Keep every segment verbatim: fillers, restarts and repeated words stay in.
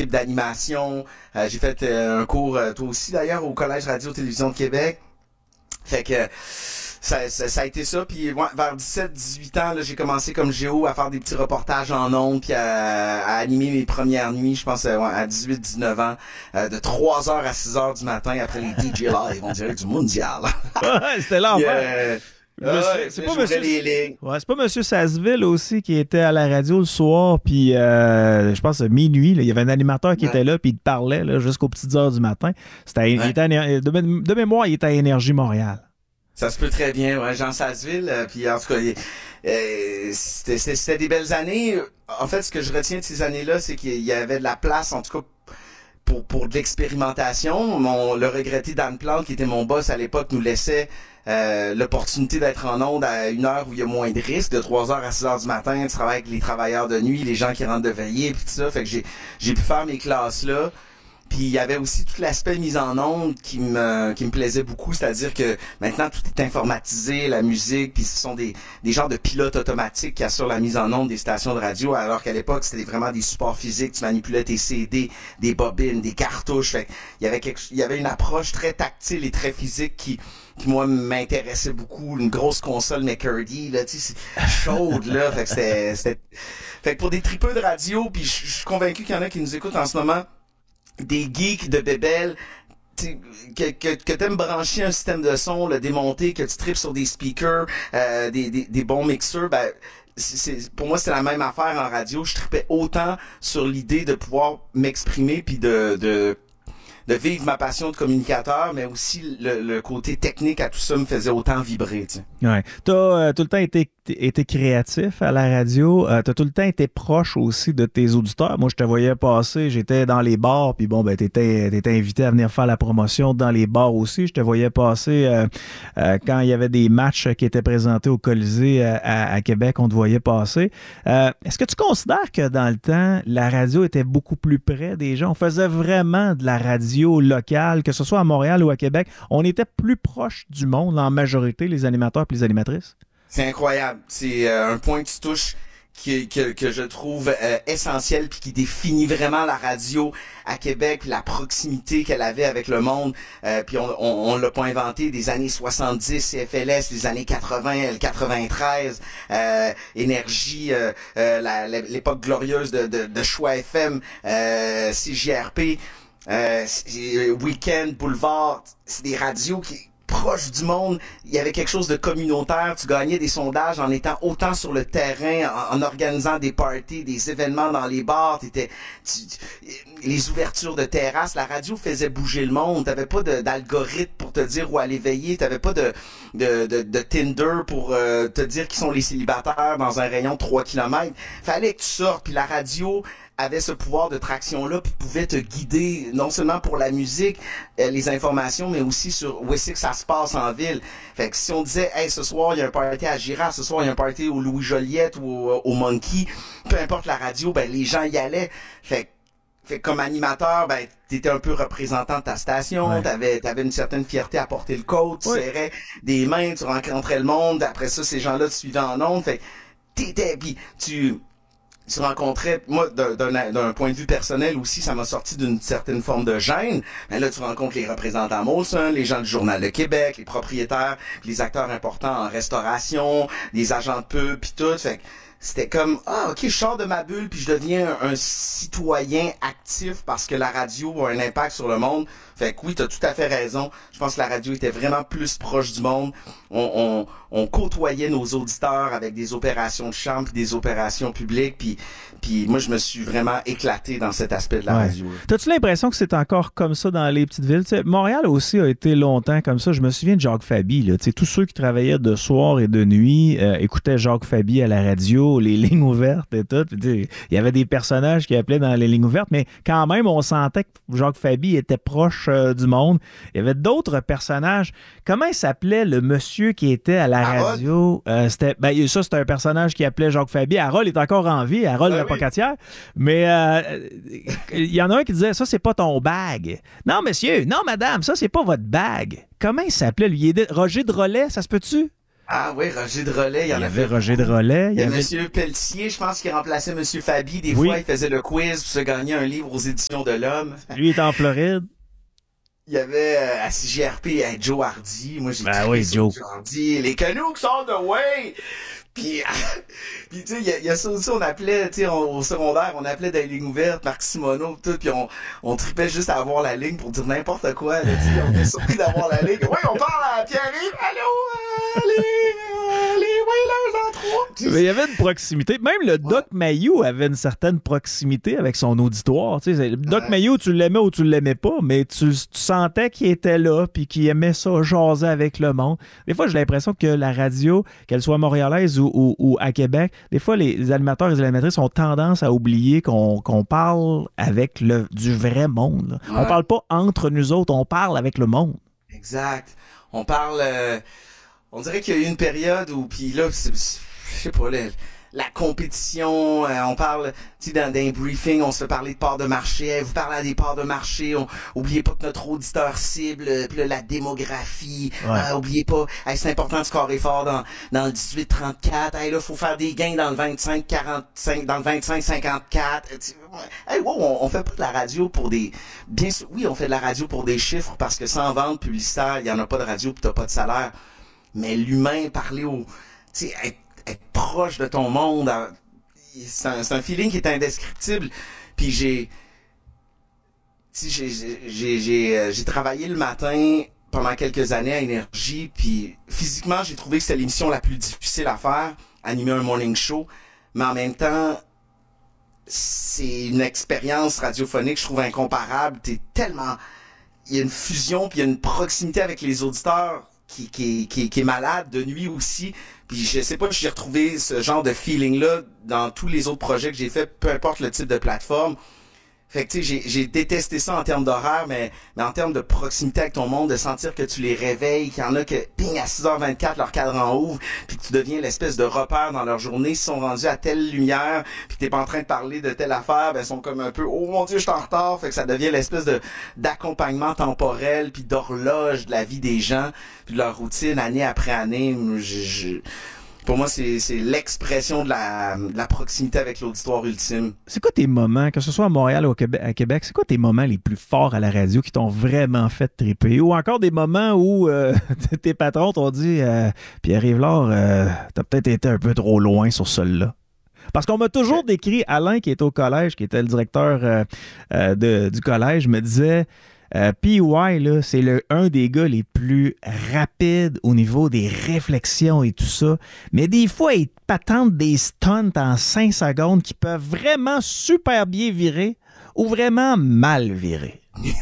trip d'animation. Euh, j'ai fait euh, un cours, euh, toi aussi d'ailleurs, au Collège Radio-Télévision de Québec. Fait que ça, ça, ça a été ça. Puis ouais, vers dix-sept dix-huit ans, là, j'ai commencé comme géo à faire des petits reportages en ondes, puis à, à animer mes premières nuits, je pense ouais, à dix-huit dix-neuf ans, euh, de trois heures à six heures du matin après les D J live, on dirait du mondial. Ouais, c'était l'enfer. Euh, ouais, c'est pas monsieur les ouais, c'est pas monsieur Sasseville aussi qui était à la radio le soir, puis euh, je pense à minuit, là, il y avait un animateur qui ouais. était là, puis il te parlait là, jusqu'aux petites heures du matin. C'était ouais. il était à, de, de mémoire, il était à Énergie Montréal. Ça se peut très bien, ouais, Jean Sasseville, euh, puis en tout cas, euh, c'était, c'était des belles années. En fait, ce que je retiens de ces années-là, c'est qu'il y avait de la place, en tout cas, pour pour de l'expérimentation. Mon le regretté Dan Plante, qui était mon boss à l'époque, nous laissait euh, l'opportunité d'être en onde à une heure où il y a moins de risques, de trois heures à six heures du matin, de travailler avec les travailleurs de nuit, les gens qui rentrent de veillée, puis tout ça. Fait que j'ai j'ai pu faire mes classes là. Puis il y avait aussi tout l'aspect mise en onde qui me qui me plaisait beaucoup, c'est-à-dire que maintenant tout est informatisé, la musique, puis ce sont des des genres de pilotes automatiques qui assurent la mise en onde des stations de radio, alors qu'à l'époque c'était vraiment des supports physiques, tu manipulais tes C D, des bobines, des cartouches. Fait il y avait quelque il y avait une approche très tactile et très physique qui qui moi m'intéressait beaucoup, une grosse console McCurdy là, tu sais, c'est chaude là, fait que c'était c'était fait que pour des tripeux de radio, puis je suis convaincu qu'il y en a qui nous écoutent en ce moment, des geeks de bébelle, que, que, que t'aimes brancher un système de son, le démonter, que tu tripes sur des speakers, euh, des, des, des bons mixeurs, ben, c'est, c'est, pour moi, c'est la même affaire en radio. Je tripais autant sur l'idée de pouvoir m'exprimer puis de, de, de vivre ma passion de communicateur, mais aussi le, le côté technique à tout ça me faisait autant vibrer, tu sais. Ouais. T'as euh, tout le temps été, été créatif à la radio. Euh, t'as tout le temps été proche aussi de tes auditeurs. Moi, je te voyais passer, j'étais dans les bars, puis bon, ben, t'étais, t'étais invité à venir faire la promotion dans les bars aussi. Je te voyais passer euh, euh, quand il y avait des matchs qui étaient présentés au Colisée à, à, à Québec, on te voyait passer. Euh, est-ce que tu considères que dans le temps, la radio était beaucoup plus près des gens? On faisait vraiment de la radio locale, que ce soit à Montréal ou à Québec, on était plus proche du monde en majorité, les animateurs et les animatrices? C'est incroyable. C'est euh, un point que tu touches qui, que, que je trouve euh, essentiel puis qui définit vraiment la radio à Québec, la proximité qu'elle avait avec le monde. Euh, puis on, on, on l'a pas inventé des années soixante-dix, C F L S, les années quatre-vingts, le quatre-vingt-treize, euh, Énergie, euh, euh, la, l'époque glorieuse de, de, de Choix F M, euh, C J R P. Euh, Weekend, Boulevard, c'est des radios qui proches du monde. Il y avait quelque chose de communautaire. Tu gagnais des sondages en étant autant sur le terrain, en, en organisant des parties, des événements dans les bars. T'étais, tu, tu, les ouvertures de terrasses, la radio faisait bouger le monde. T'avais pas de, d'algorithme pour te dire où aller veiller. T'avais pas de, de, de, de Tinder pour euh, te dire qui sont les célibataires dans un rayon de trois kilomètres. Fallait que tu sortes. Puis la radio avait ce pouvoir de traction-là, puis pouvait te guider, non seulement pour la musique, euh, les informations, mais aussi sur où est-ce que ça se passe en ville. Fait que si on disait, hey, ce soir, il y a un party à Girard, ce soir, il y a un party au Louis Joliette ou au, au Monkey, peu importe la radio, ben, les gens y allaient. Fait que Fait que comme animateur, ben, t'étais un peu représentant de ta station, ouais. t'avais, t'avais une certaine fierté à porter le code, tu ouais. serrais des mains, tu rencontrais le monde, après ça, ces gens-là te suivaient en ondes, fait que t'étais, pis tu, tu rencontrais, moi, d'un, d'un, d'un point de vue personnel aussi, ça m'a sorti d'une certaine forme de gêne. Mais là, tu rencontres les représentants Molson, les gens du Journal de Québec, les propriétaires, les acteurs importants en restauration, les agents de pub, pis tout. Fait que c'était comme, ah, ok, je sors de ma bulle puis je deviens un, un citoyen actif parce que la radio a un impact sur le monde. Fait que oui, t'as tout à fait raison. Je pense que la radio était vraiment plus proche du monde. On, on, on côtoyait nos auditeurs avec des opérations de chambre puis des opérations publiques. Puis, puis moi, je me suis vraiment éclaté dans cet aspect de la ouais. radio. T'as-tu l'impression que c'est encore comme ça dans les petites villes? T'sais, Montréal aussi a été longtemps comme ça. Je me souviens de Jacques Fabi. Là. Tous ceux qui travaillaient de soir et de nuit euh, écoutaient Jacques Fabi à la radio, les lignes ouvertes et tout. Il y avait des personnages qui appelaient dans les lignes ouvertes, mais quand même, on sentait que Jacques Fabi était proche euh, du monde. Il y avait d'autres personnages. Comment il s'appelait le monsieur qui était à la Harold? radio? Euh, c'était, ben, ça, c'était un personnage qui appelait Jacques Fabi. Harold est encore en vie, Harold ben la Pocatière. Oui. Mais euh, il y en a un qui disait, ça, c'est pas ton bag. Non, monsieur, non, madame, ça, c'est pas votre bag. Comment il s'appelait, lui? Il est Roger Drolet, ça se peut-tu? Ah oui, Roger de Relais. Il y, en il y avait Roger de Relais. Il y a avait... Monsieur Pelletier, je pense, qui remplaçait Monsieur Fabi. Des oui. fois, il faisait le quiz pour se gagner un livre aux éditions de l'Homme. Lui, il est en Floride. Il y avait euh, à C G R P, euh, Joe Hardy. Moi, j'ai ben oui, Joe. Joe Hardy. Les Canucks sont the way! Puis, puis tu sais, il y, y a ça aussi, on appelait, tu sais, au secondaire, on appelait des lignes ouvertes, Marc Simoneau, tout, puis on, on tripait juste à avoir la ligne pour dire n'importe quoi, là, tu sais, on était surpris d'avoir la ligne. Ouais, on parle à Pierre-Yves, allô, euh, les, euh, les Whalers en trois. Mais il y avait une proximité. Même le Doc ouais. Mayou avait une certaine proximité avec son auditoire. Tu sais, le Doc ouais. Mayou, tu l'aimais ou tu l'aimais pas, mais tu, tu sentais qu'il était là, puis qu'il aimait ça, jaser avec le monde. Des fois, j'ai l'impression que la radio, qu'elle soit montréalaise ou Ou, ou à Québec, des fois, les animateurs et les animatrices ont tendance à oublier qu'on qu'on parle avec le, du vrai monde. Ouais. On parle pas entre nous autres, on parle avec le monde. Exact. On parle... Euh, on dirait qu'il y a eu une période où, puis là, je sais pas, là, la compétition, euh, on parle, tu sais, dans, dans un briefing, on se fait parler de parts de marché, vous parlez à des parts de marché, on, oubliez pas que notre auditeur cible, puis là, la démographie, ouais. euh, oubliez pas, hey, c'est important de scorer fort dans, dans le dix-huit trente-quatre, hey, là, faut faire des gains dans le vingt-cinq quarante-cinq, dans le vingt-cinq cinquante-quatre, hey, wow, on, on fait pas de la radio pour des, bien sûr, oui, on fait de la radio pour des chiffres, parce que sans vente publicitaire, il y en a pas de radio pis t'as pas de salaire, mais l'humain, parler au, tu sais, être être proche de ton monde, c'est un, c'est un feeling qui est indescriptible. Puis j'ai, j'ai, j'ai, j'ai, j'ai travaillé le matin pendant quelques années à Énergie, puis physiquement, j'ai trouvé que c'était l'émission la plus difficile à faire, animer un morning show, mais en même temps, c'est une expérience radiophonique, je trouve incomparable. T'es tellement, il y a une fusion, puis il y a une proximité avec les auditeurs qui, qui, qui, qui est malade, de nuit aussi. Puis je sais pas si j'ai retrouvé ce genre de feeling-là dans tous les autres projets que j'ai fait, peu importe le type de plateforme. Fait que tu sais, j'ai, j'ai détesté ça en termes d'horaire, mais, mais en termes de proximité avec ton monde, de sentir que tu les réveilles, qu'il y en a que, ping, à six heures vingt-quatre, leur cadran ouvre, puis que tu deviens l'espèce de repère dans leur journée. S'ils sont rendus à telle lumière, puis que t'es pas en train de parler de telle affaire, ben ils sont comme un peu, oh mon Dieu, je suis en retard. Fait que ça devient l'espèce de d'accompagnement temporel, puis d'horloge de la vie des gens, puis de leur routine année après année. Je, je, Pour moi, c'est, c'est l'expression de la, de la proximité avec l'auditoire ultime. C'est quoi tes moments, que ce soit à Montréal ou au Québec, à Québec, c'est quoi tes moments les plus forts à la radio qui t'ont vraiment fait triper? Ou encore des moments où euh, tes patrons t'ont dit euh, « Pierre-Yves Lard, euh, t'as peut-être été un peu trop loin sur celui-là. » Parce qu'on m'a toujours décrit, Alain, qui était au collège, qui était le directeur euh, euh, de, du collège, me disait... Euh, P Y, là, c'est le, un des gars les plus rapides au niveau des réflexions et tout ça. Mais des fois, ils patentent des stunts en cinq secondes qui peuvent vraiment super bien virer ou vraiment mal virer.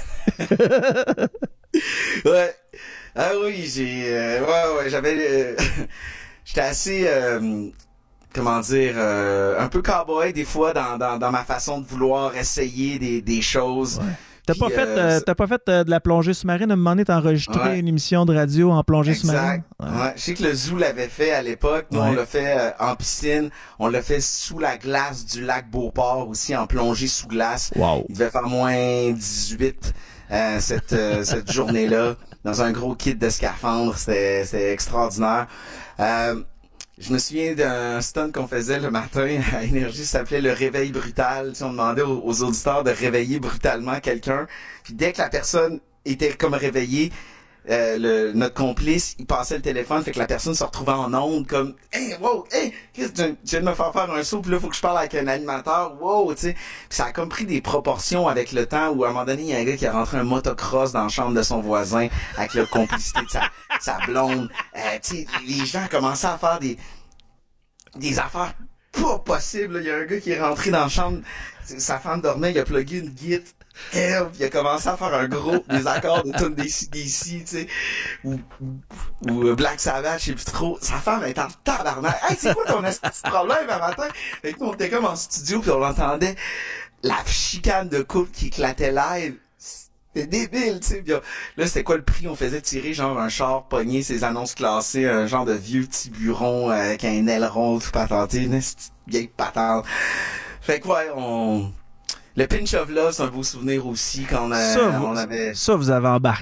Ouais. Ah oui, j'ai... Euh, ouais, ouais, j'avais... Euh, j'étais assez... Euh, comment dire... Euh, un peu cowboy des fois dans, dans, dans ma façon de vouloir essayer des, des choses. Ouais. T'as pas, euh, fait, euh, t'as pas fait euh, de la plongée sous-marine? À un moment donné, t'as enregistré ouais. une émission de radio en plongée exact. sous-marine? Ouais. Ouais. Je sais que le Zoo l'avait fait à l'époque. Nous, ouais. on l'a fait euh, en piscine. On l'a fait sous la glace du lac Beauport aussi, en plongée sous glace. Wow. Il devait faire moins dix-huit euh, cette, euh, cette journée-là, dans un gros kit de scaphandre. C'était, c'était extraordinaire. Euh, Je me souviens d'un stunt qu'on faisait le matin à Énergie, ça s'appelait le réveil brutal. Tu sais, on demandait aux, aux auditeurs de réveiller brutalement quelqu'un. Puis dès que la personne était comme réveillée, euh, le, notre complice, il passait le téléphone, fait que la personne se retrouvait en onde comme « Hey, wow, hey, qu'est-ce que tu viens de me faire faire un saut, puis là, faut que je parle avec un animateur, wow, tu sais. » Puis ça a comme pris des proportions avec le temps où à un moment donné, il y a un gars qui a rentré un motocross dans la chambre de son voisin avec la complicité de sa, sa blonde. Euh, tu sais, les gens commençaient à faire des des affaires pas possibles. Il y a un gars qui est rentré dans la chambre, sa femme dormait, il a plugué une guitare. Et il a commencé à faire un gros, des accords de tune des C D C, tu sais, ou, ou, ou Black Sabbath, je sais plus trop. Sa femme est en tabarnak. Hey, c'est quoi ton petit problème un matin? Fait que nous, on était comme en studio, puis on entendait la chicane de couple qui éclatait live. C'était débile, tu sais. Là, c'était quoi le prix? On faisait tirer genre un char pogné, ses annonces classées, un genre de vieux tiburon euh, avec un aileron tout patenté, une petite vieille patente. Fait que ouais, on... Le Pinch of Love, c'est un beau souvenir aussi quand on, a, ça, vous, on avait... Ça, vous avez embarqué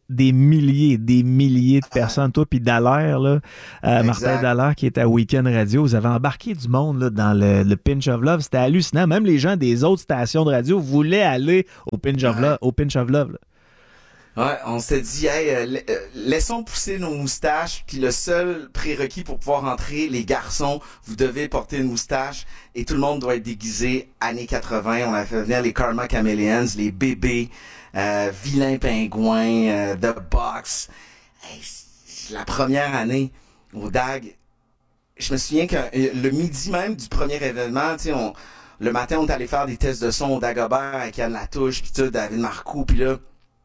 des milliers, des milliers de personnes. Toi, puis Dallaire, là, euh, Martin Dallaire, qui est à Week-end Radio, vous avez embarqué du monde là, dans le, le Pinch of Love. C'était hallucinant. Même les gens des autres stations de radio voulaient aller au Pinch of Love. Au Pinch of Love là. Ouais, on s'est dit, hey, euh, euh, laissons pousser nos moustaches, puis le seul prérequis pour pouvoir entrer, les garçons, vous devez porter une moustache, et tout le monde doit être déguisé années quatre-vingts. On a fait venir les Karma Chameleons, les bébés, euh, Vilain Pingouin, euh, The Box. Hey, la première année au D A G, je me souviens que euh, le midi même du premier événement, tu sais, on, le matin, on est allé faire des tests de son au Dagobert avec Yann Latouche, puis tout, David Marcoux, puis là,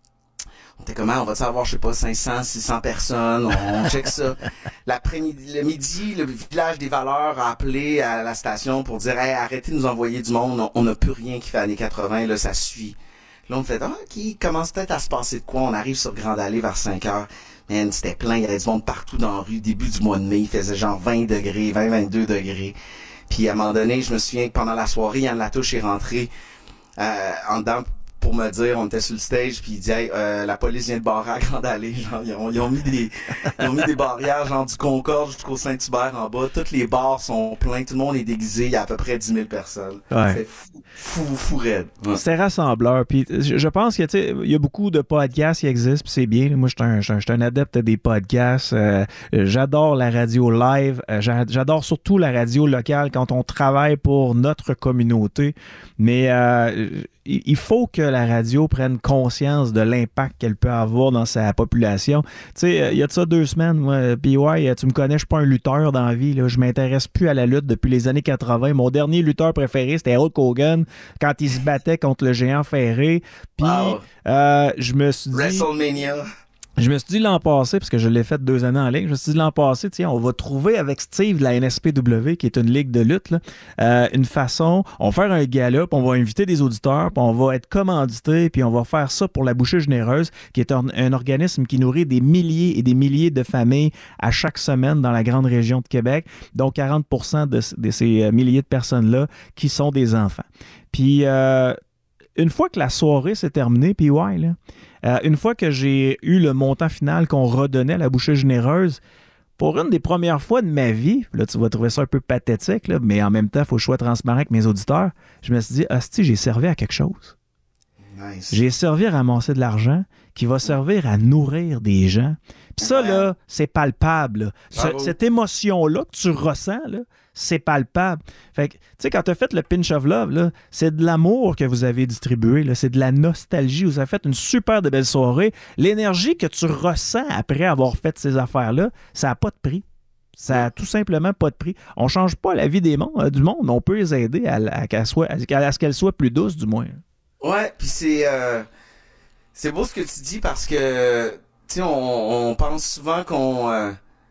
on était comment, on va savoir, je sais pas, cinq cents, six cents personnes, on check ça. L'après-midi, le midi, le village des valeurs a appelé à la station pour dire, hey, arrêtez de nous envoyer du monde, on n'a plus rien qui fait années quatre-vingts, là, ça suit. Là, on fait, ah, qui commence peut-être à se passer de quoi, on arrive sur Grande Allée vers cinq heures. Man, c'était plein, il y avait du monde partout dans la rue, début du mois de mai, il faisait genre vingt degrés, vingt, vingt-deux degrés. Puis à un moment donné, je me souviens que pendant la soirée, Yann Latouche est rentré euh, en dedans pour me dire, on était sur le stage, puis il dit, hey, euh, la police vient de barrer à Grande Allée. Genre, ils ont, ils ont mis des, ils ont mis des barrières, genre du Concorde jusqu'au Saint-Hubert en bas. Tous les bars sont pleins, tout le monde est déguisé. Il y a à peu près dix mille personnes. Ouais. C'est fou, fou, fou raide. Ouais. C'est rassembleur. Puis je, je pense que, tu sais, il y a beaucoup de podcasts qui existent, puis c'est bien. Moi, je suis un, un, un adepte des podcasts. Euh, j'adore la radio live. Euh, j'adore surtout la radio locale quand on travaille pour notre communauté. Mais euh, il faut que la radio prenne conscience de l'impact qu'elle peut avoir dans sa population. Tu sais, il y a de ça deux semaines, moi, P Y, tu me connais, je suis pas un lutteur dans la vie, là. Je m'intéresse plus à la lutte depuis les années quatre-vingts. Mon dernier lutteur préféré, c'était Hulk Hogan, quand il se battait contre le géant ferré. Puis, wow. euh, je me suis dit... WrestleMania. Je me suis dit l'an passé, parce que je l'ai fait deux années en ligne, je me suis dit l'an passé, tiens, on va trouver avec Steve de la N S P W, qui est une ligue de lutte, là, euh, une façon, on va faire un gala, puis on va inviter des auditeurs, puis on va être commandité, puis on va faire ça pour la Bouchée Généreuse, qui est un, un organisme qui nourrit des milliers et des milliers de familles à chaque semaine dans la grande région de Québec, donc quarante pour cent de, de ces milliers de personnes-là qui sont des enfants. Puis, euh, une fois que la soirée s'est terminée, P Y, là, Euh, une fois que j'ai eu le montant final qu'on redonnait à la Bouchée Généreuse, pour une des premières fois de ma vie, là tu vas trouver ça un peu pathétique, là, mais en même temps, il faut que je sois transparent avec mes auditeurs, je me suis dit, hostie, j'ai servi à quelque chose. Nice. J'ai servi à ramasser de l'argent qui va servir à nourrir des gens. Puis ça, là, c'est palpable. Ce, cette émotion-là que tu ressens, là, c'est palpable. Fait que, tu sais, quand tu as fait le Pinch of Love, là, c'est de l'amour que vous avez distribué, là, c'est de la nostalgie. Vous avez fait une super de belle soirée. L'énergie que tu ressens après avoir fait ces affaires-là, ça n'a pas de prix. Ça n'a tout simplement pas de prix. On ne change pas la vie des mondes, euh, du monde, mais on peut les aider à, à, à, soit, à, à ce qu'elle soit plus douce, du moins. Ouais, puis c'est euh, c'est beau ce que tu dis parce que, tu sais, on, on pense souvent qu'on... Euh,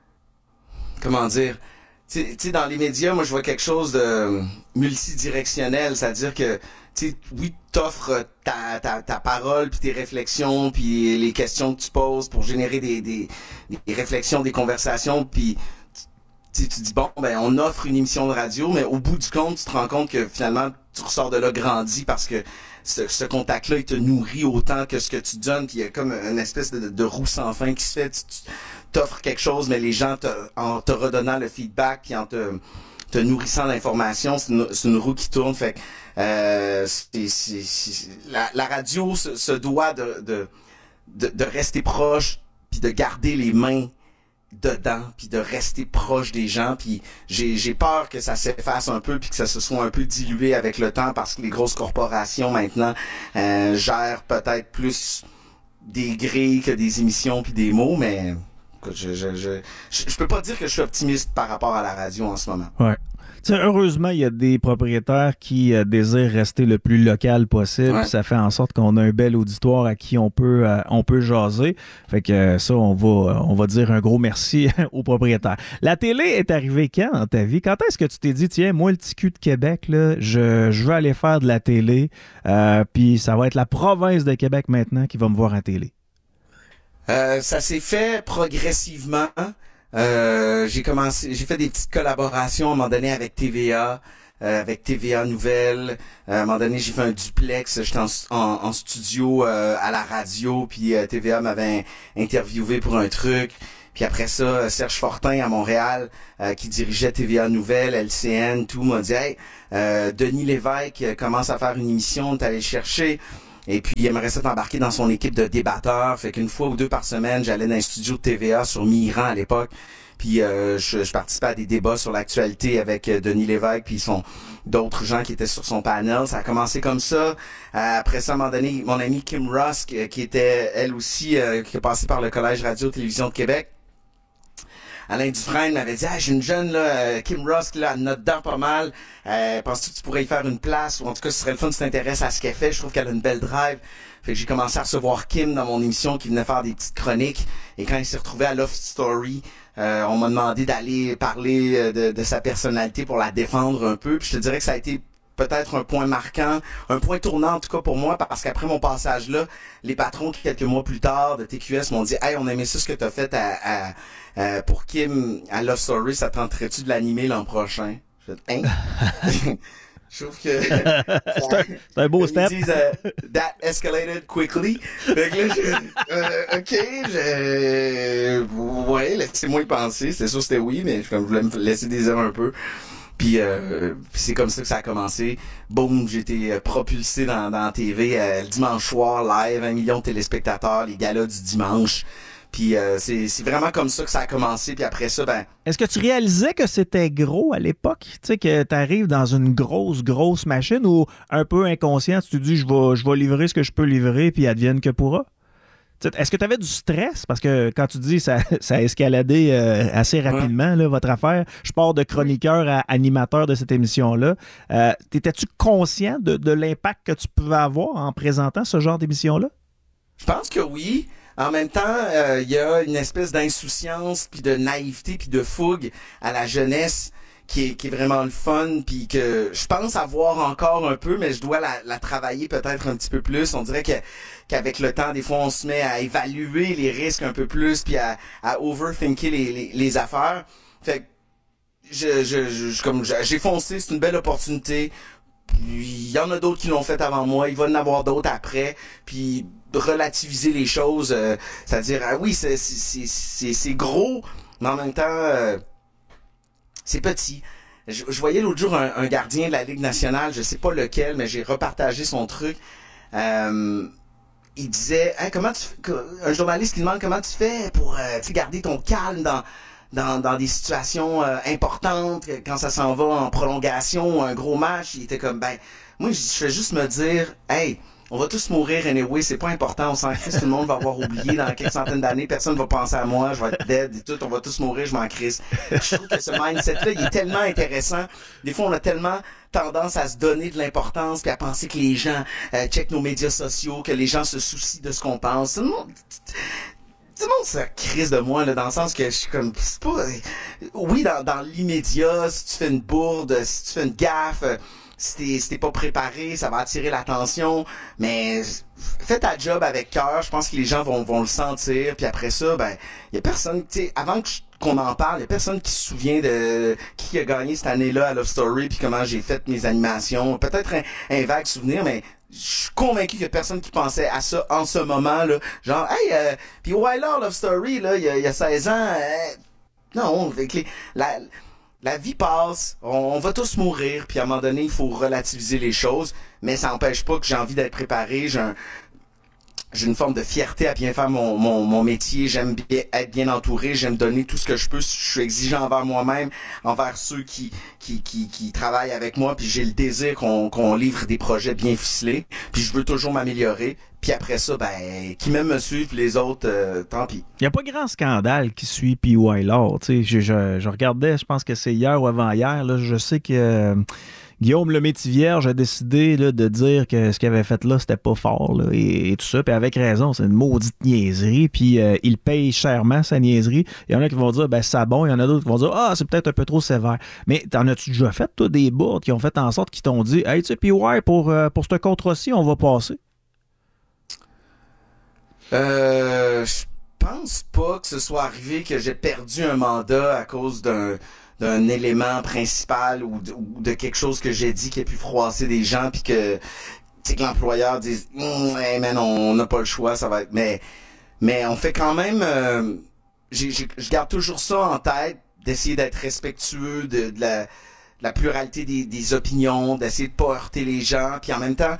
comment dire... Tu sais, dans les médias, moi, je vois quelque chose de multidirectionnel, c'est-à-dire que, tu sais, oui, t'offres ta, ta, ta parole, puis tes réflexions, puis les questions que tu poses pour générer des, des, des réflexions, des conversations, puis tu, tu dis, bon, ben, on offre une émission de radio, mais au bout du compte, tu te rends compte que finalement, tu ressors de là grandi parce que ce, ce contact-là, il te nourrit autant que ce que tu donnes, puis il y a comme une espèce de, de roue sans fin qui se fait. Tu, tu t'offres quelque chose, mais les gens, te, en te redonnant le feedback, puis en te, te nourrissant d'informations, c'est une, c'est une roue qui tourne. Fait que euh, c'est, c'est, c'est, la, la radio se, se doit de, de, de, de rester proche, puis de garder les mains dedans, puis de rester proche des gens, puis j'ai j'ai peur que ça s'efface un peu, puis que ça se soit un peu dilué avec le temps, parce que les grosses corporations maintenant euh, gèrent peut-être plus des grilles que des émissions puis des mots, mais je je, je je je peux pas dire que je suis optimiste par rapport à la radio en ce moment. Ouais. T'sais, heureusement, il y a des propriétaires qui euh, désirent rester le plus local possible. Ouais. Ça fait en sorte qu'on a un bel auditoire à qui on peut euh, on peut jaser. Fait que euh, ça, on va on va dire un gros merci aux propriétaires. La télé est arrivée quand dans ta vie? Quand est-ce que tu t'es dit, tiens, moi, le petit cul de Québec, là, je, je veux aller faire de la télé, euh, puis ça va être la province de Québec maintenant qui va me voir à télé? Euh, ça s'est fait progressivement. Euh, j'ai commencé, j'ai fait des petites collaborations à un moment donné avec T V A. euh, avec T V A Nouvelles. Euh, à un moment donné, j'ai fait un duplex. J'étais en, en, en studio euh, à la radio, puis euh, T V A m'avait interviewé pour un truc. Puis après ça, Serge Fortin à Montréal, euh, qui dirigeait T V A Nouvelles, L C N, tout, m'a dit « Hey, euh, Denis Lévesque euh, commence à faire une émission, t'es allé le chercher. » Et puis, il aimerait ça t'embarquer dans son équipe de débatteurs. Fait qu'une fois ou deux par semaine, j'allais dans un studio de T V A sur Miran à l'époque. Puis, euh, je, je participais à des débats sur l'actualité avec euh, Denis Lévesque, puis son d'autres gens qui étaient sur son panel. Ça a commencé comme ça. Euh, après ça, à un moment donné, mon amie Kim Rusk, euh, qui était, elle aussi, euh, qui a passé par le Collège Radio-Télévision de Québec, Alain Dufresne m'avait dit, ah, j'ai une jeune, là, euh, Kim Rusk, là, elle note dedans pas mal. Euh, penses-tu que tu pourrais y faire une place? Ou en tout cas, ce serait le fun si tu t'intéresses à ce qu'elle fait. Je trouve qu'elle a une belle drive. Fait que j'ai commencé à recevoir Kim dans mon émission qui venait faire des petites chroniques. Et quand il s'est retrouvé à Loft Story, euh, on m'a demandé d'aller parler de, de sa personnalité pour la défendre un peu. Puis je te dirais que ça a été peut-être un point marquant, un point tournant en tout cas pour moi, parce qu'après mon passage là, les patrons quelques mois plus tard de T Q S m'ont dit « Hey, on aimait ça ce que t'as fait à, à, à, pour Kim à Love Story, ça tenterait-tu de l'animer l'an prochain? » Je fais « Hein? » Je trouve que... c'est, un, c'est un beau step. Ils disent uh, « That escalated quickly. » Fait que là, je, euh, OK, je... Ouais, laissez-moi y penser. C'est sûr c'était oui, mais je, je voulais me laisser désirer un peu. Puis euh, c'est comme ça que ça a commencé. Boum, j'ai été propulsé dans, dans la T V euh, le dimanche soir, live, un million de téléspectateurs, les galas du dimanche. Puis euh, c'est, c'est vraiment comme ça que ça a commencé. Puis après ça, ben... Est-ce que tu réalisais que c'était gros à l'époque? Tu sais, que tu arrives dans une grosse, grosse machine ou un peu inconscient, tu te dis, je vais, je vais livrer ce que je peux livrer puis advienne que pourra? Est-ce que tu avais du stress? Parce que quand tu dis ça, ça a escaladé euh, assez rapidement, ouais. là, votre affaire. Je pars de chroniqueur à animateur de cette émission-là. Euh, T'étais-tu conscient de, de l'impact que tu pouvais avoir en présentant ce genre d'émission-là? Je pense que oui. En même temps, il euh, y a une espèce d'insouciance, puis de naïveté, puis de fougue à la jeunesse qui est, qui est vraiment le fun, puis que je pense avoir encore un peu, mais je dois la, la travailler peut-être un petit peu plus. On dirait que qu'avec le temps, des fois, on se met à évaluer les risques un peu plus, puis à, à overthinker les, les, les affaires. Fait que je, je, je, comme j'ai foncé, c'est une belle opportunité. Il y en a d'autres qui l'ont fait avant moi, il va y en avoir d'autres après, puis relativiser les choses, euh, c'est-à-dire, ah oui, c'est, c'est, c'est, c'est gros, mais en même temps... Euh, c'est petit. Je, je voyais l'autre jour un, un gardien de la Ligue nationale, je sais pas lequel, mais j'ai repartagé son truc. Euh, il disait, hey, comment tu, un journaliste qui demande comment tu fais pour euh, tu garder ton calme dans dans, dans des situations euh, importantes, quand ça s'en va en prolongation, un gros match. Il était comme, ben, moi, je fais juste me dire, hey, on va tous mourir anyway, c'est pas important, on s'en crisse, tout le monde va avoir oublié dans quelques centaines d'années, personne va penser à moi, je vais être dead et tout, on va tous mourir, je m'en crisse. Je trouve que ce mindset-là, il est tellement intéressant. Des fois, on a tellement tendance à se donner de l'importance puis à penser que les gens euh, checkent nos médias sociaux, que les gens se soucient de ce qu'on pense. Tout le monde... Tout le monde se crisse de moi, là, dans le sens que je suis comme, c'est pas, oui, dans, dans l'immédiat, si tu fais une bourde, si tu fais une gaffe, si t'es, si t'es pas préparé, ça va attirer l'attention, mais fais ta job avec cœur, je pense que les gens vont, vont le sentir, puis après ça, ben, y a personne, tu sais, avant que je, qu'on en parle, y a personne qui se souvient de qui a gagné cette année-là à Love Story, puis comment j'ai fait mes animations, peut-être un, un vague souvenir, mais je suis convaincu qu'il y a personne qui pensait à ça en ce moment, là, genre, hey, euh, puis Wyler Love Story, là, il y a, y a seize ans, euh, non, avec les, la... La vie passe, on, on va tous mourir, puis à un moment donné, il faut relativiser les choses, mais ça n'empêche pas que j'ai envie d'être préparé, j'ai, un, j'ai une forme de fierté à bien faire mon, mon, mon métier, j'aime bien être bien entouré, j'aime donner tout ce que je peux, je suis exigeant envers moi-même, envers ceux qui, qui, qui, qui travaillent avec moi, puis j'ai le désir qu'on, qu'on livre des projets bien ficelés, puis je veux toujours m'améliorer. Puis après ça, ben, qui même me suivent, puis les autres, euh, tant pis. Il n'y a pas grand scandale qui suit P. Wyler. Tu sais, je, je, je regardais, je pense que c'est hier ou avant-hier, là, je sais que euh, Guillaume Lemaitre-Vierge a décidé là, de dire que ce qu'il avait fait là, c'était pas fort, là, et, et tout ça. Puis avec raison, c'est une maudite niaiserie. Puis euh, il paye chèrement sa niaiserie. Il y en a qui vont dire, ben c'est bon. Il y en a d'autres qui vont dire, ah, c'est peut-être un peu trop sévère. Mais t'en as-tu déjà fait, toi, des bourdes qui ont fait en sorte qu'ils t'ont dit, hey, tu sais, P. Y, pour, euh, pour ce contrat-ci, on va passer? Euh, je pense pas que ce soit arrivé que j'ai perdu un mandat à cause d'un d'un élément principal ou de, ou de quelque chose que j'ai dit qui a pu froisser des gens, puis que, tu sais, que l'employeur dise mmm, hey man, on n'a pas le choix, ça va être... Mais, mais on fait quand même... Euh, j'ai, j'ai, je garde toujours ça en tête, d'essayer d'être respectueux de, de, la, de la pluralité des, des opinions, d'essayer de pas heurter les gens, puis en même temps...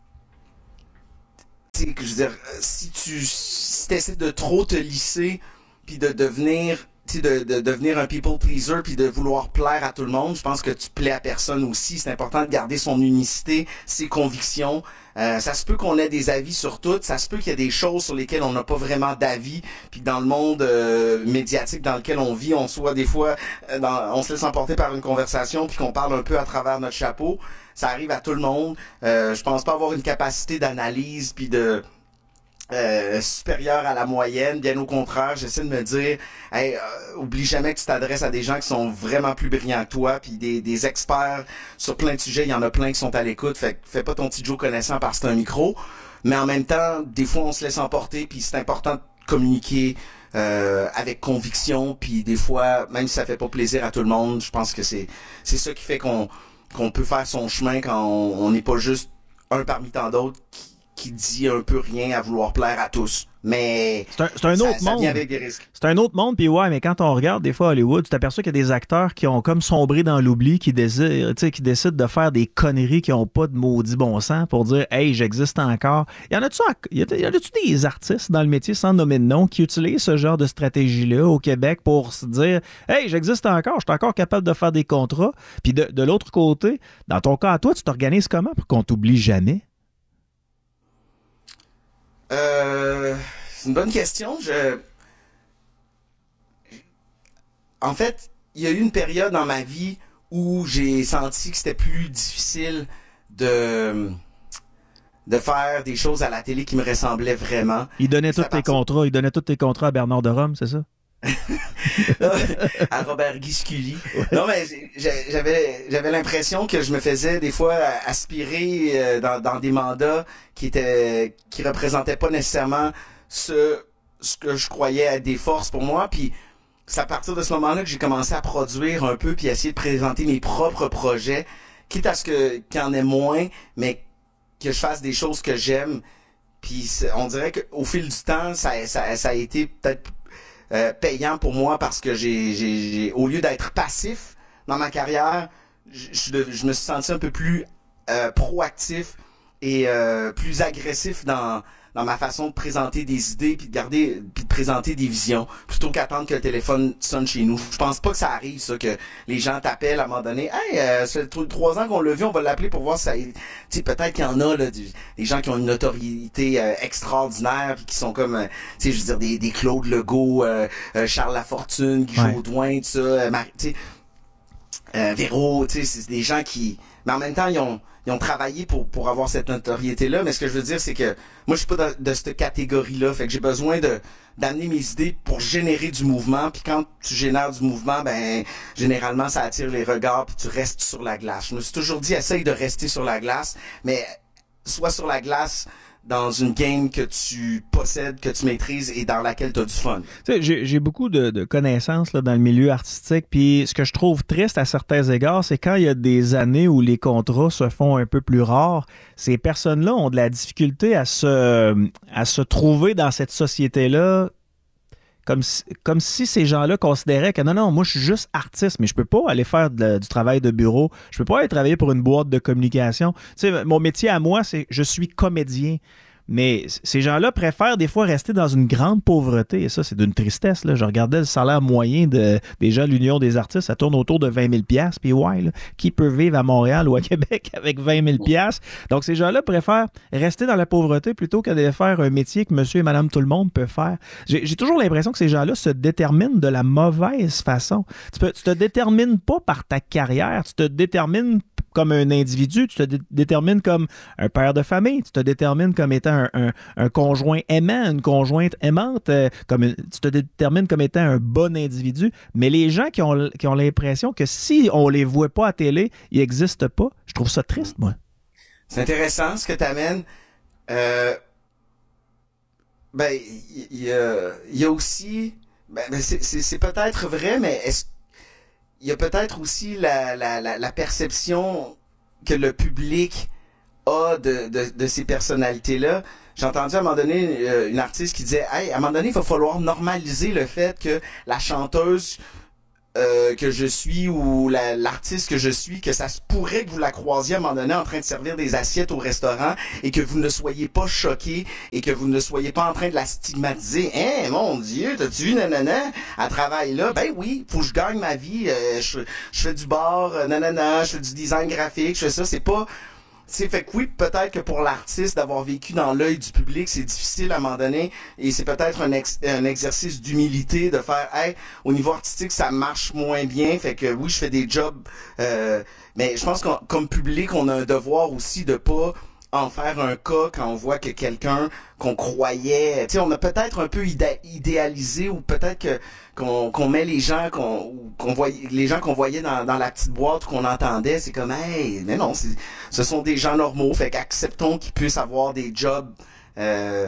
Tu sais, je veux dire, si tu si t'essaies de trop te lisser, puis de devenir... De, de devenir un people pleaser puis de vouloir plaire à tout le monde, je pense que tu plais à personne aussi. C'est important de garder son unicité, ses convictions. Euh, ça se peut qu'on ait des avis sur tout, ça se peut qu'il y ait des choses sur lesquelles on n'a pas vraiment d'avis, puis dans le monde euh, médiatique dans lequel on vit, on soit des fois, euh, dans, on se laisse emporter par une conversation puis qu'on parle un peu à travers notre chapeau. Ça arrive à tout le monde. Euh, je pense pas avoir une capacité d'analyse puis de Euh, supérieur à la moyenne, bien au contraire, j'essaie de me dire hey, euh, oublie jamais que tu t'adresses à des gens qui sont vraiment plus brillants que toi, puis des, des experts sur plein de sujets, il y en a plein qui sont à l'écoute, fait que fais pas ton petit Joe connaissant parce que c'est un micro, mais en même temps, des fois on se laisse emporter, puis c'est important de communiquer euh, avec conviction, puis des fois, même si ça fait pas plaisir à tout le monde, je pense que c'est c'est ça qui fait qu'on qu'on peut faire son chemin quand on n'est pas juste un parmi tant d'autres qui qui dit un peu rien à vouloir plaire à tous. Mais c'est un, c'est un ça, autre ça monde. vient avec des risques. C'est un autre monde, puis ouais, mais quand on regarde des fois à Hollywood, tu t'aperçois qu'il y a des acteurs qui ont comme sombré dans l'oubli, qui désirent, tu sais, qui décident de faire des conneries qui n'ont pas de maudit bon sens pour dire « Hey, j'existe encore ». Y en a-tu, y en a-tu des artistes dans le métier, sans nommer de nom, qui utilisent ce genre de stratégie-là au Québec pour se dire « Hey, j'existe encore, je suis encore capable de faire des contrats ». Puis de, de l'autre côté, dans ton cas à toi, tu t'organises comment pour qu'on t'oublie jamais? Euh, c'est une bonne question. Je... En fait, il y a eu une période dans ma vie où j'ai senti que c'était plus difficile de de faire des choses à la télé qui me ressemblaient vraiment. Il donnait tous tes partir... contrats, il donnait tous tes contrats à Bernard de Rome, c'est ça? à Robert Guisculi. Ouais. Non, mais j'avais j'avais l'impression que je me faisais des fois aspirer dans, dans des mandats qui étaient qui représentaient pas nécessairement ce ce que je croyais être des forces pour moi. Puis c'est à partir de ce moment-là que j'ai commencé à produire un peu puis à essayer de présenter mes propres projets, quitte à ce que qu'il y en ait moins, mais que je fasse des choses que j'aime. Puis on dirait qu'au fil du temps, ça ça, ça a été peut-être Euh, payant pour moi parce que j'ai, j'ai, j'ai au lieu d'être passif dans ma carrière, je, je, je me suis senti un peu plus euh, proactif et euh, plus agressif dans dans ma façon de présenter des idées puis de garder puis de présenter des visions plutôt qu'attendre que le téléphone sonne chez nous. Je pense pas que ça arrive ça que les gens t'appellent à un moment donné. Hey, euh, ça fait trois ans qu'on l'a vu, on va l'appeler pour voir si ça. Tu sais, peut-être qu'il y en a là du, des gens qui ont une notoriété euh, extraordinaire puis qui sont comme, euh, tu sais, je veux dire des des Claude Legault, euh, euh, Charles Lafortune, Guy ouais. Jodoin, tout ça, euh, Marie, tu sais, euh, Véro, tu sais, c'est des gens qui, mais en même temps ils ont Ils ont travaillé pour pour avoir cette notoriété-là, mais ce que je veux dire, c'est que moi, je suis pas de, de cette catégorie-là. Fait que j'ai besoin de d'amener mes idées pour générer du mouvement. Puis quand tu génères du mouvement, ben généralement, ça attire les regards, puis tu restes sur la glace. Je me suis toujours dit, essaye de rester sur la glace, mais sois sur la glace dans une game que tu possèdes, que tu maîtrises et dans laquelle tu as du fun. Tu sais, j'ai, j'ai beaucoup de, de connaissances là, dans le milieu artistique, puis ce que je trouve triste à certains égards, c'est quand il y a des années où les contrats se font un peu plus rares, ces personnes-là ont de la difficulté à se, à se trouver dans cette société-là. Comme si, comme si ces gens-là considéraient que non, non, moi je suis juste artiste, mais je peux pas aller faire de, du travail de bureau, je peux pas aller travailler pour une boîte de communication. Tu sais, mon métier à moi, c'est je suis comédien. Mais ces gens-là préfèrent des fois rester dans une grande pauvreté. Et ça, c'est d'une tristesse. Là. Je regardais le salaire moyen de, déjà l'Union des artistes, ça tourne autour de vingt mille dollars. Puis ouais, là, qui peut vivre à Montréal ou à Québec avec vingt mille dollars? Donc ces gens-là préfèrent rester dans la pauvreté plutôt que de faire un métier que monsieur et madame tout le monde peut faire. J'ai, j'ai toujours l'impression que ces gens-là se déterminent de la mauvaise façon. Tu peux, tu te détermines pas par ta carrière, tu te détermines comme un individu, tu te dé- détermines comme un père de famille, tu te détermines comme étant un, un, un conjoint aimant, une conjointe aimante, euh, comme une, tu te détermines comme étant un bon individu. Mais les gens qui ont, qui ont l'impression que si on les voit pas à télé, ils n'existent pas, je trouve ça triste, moi. C'est intéressant ce que tu amènes. Euh, ben, il y, y, y a aussi... Ben, ben c'est, c'est, c'est peut-être vrai, mais est-ce il y a peut-être aussi la, la, la, la perception que le public a de, de, de ces personnalités-là. J'ai entendu à un moment donné euh, une artiste qui disait « Hey, à un moment donné, il va falloir normaliser le fait que la chanteuse euh, que je suis ou la, l'artiste que je suis, que ça se pourrait que vous la croisiez à un moment donné en train de servir des assiettes au restaurant et que vous ne soyez pas choqués et que vous ne soyez pas en train de la stigmatiser. Hein, mon Dieu, t'as-tu vu, nanana, elle travaille là? Ben oui, faut que je gagne ma vie, euh, je, je fais du bar, euh, nanana, je fais du design graphique, je fais ça, c'est pas... » C'est fait que oui, peut-être que pour l'artiste d'avoir vécu dans l'œil du public, c'est difficile à un moment donné, et c'est peut-être un, ex- un exercice d'humilité de faire, hey, au niveau artistique, ça marche moins bien, fait que oui, je fais des jobs, euh, mais je pense que comme public, on a un devoir aussi de pas en faire un cas quand on voit que quelqu'un qu'on croyait, tu sais, on a peut-être un peu idé- idéalisé ou peut-être que qu'on, qu'on met les gens qu'on, qu'on voyait, les gens qu'on voyait dans, dans la petite boîte qu'on entendait, c'est comme, hey, mais non, c'est, ce sont des gens normaux, fait qu'acceptons qu'ils puissent avoir des jobs, euh,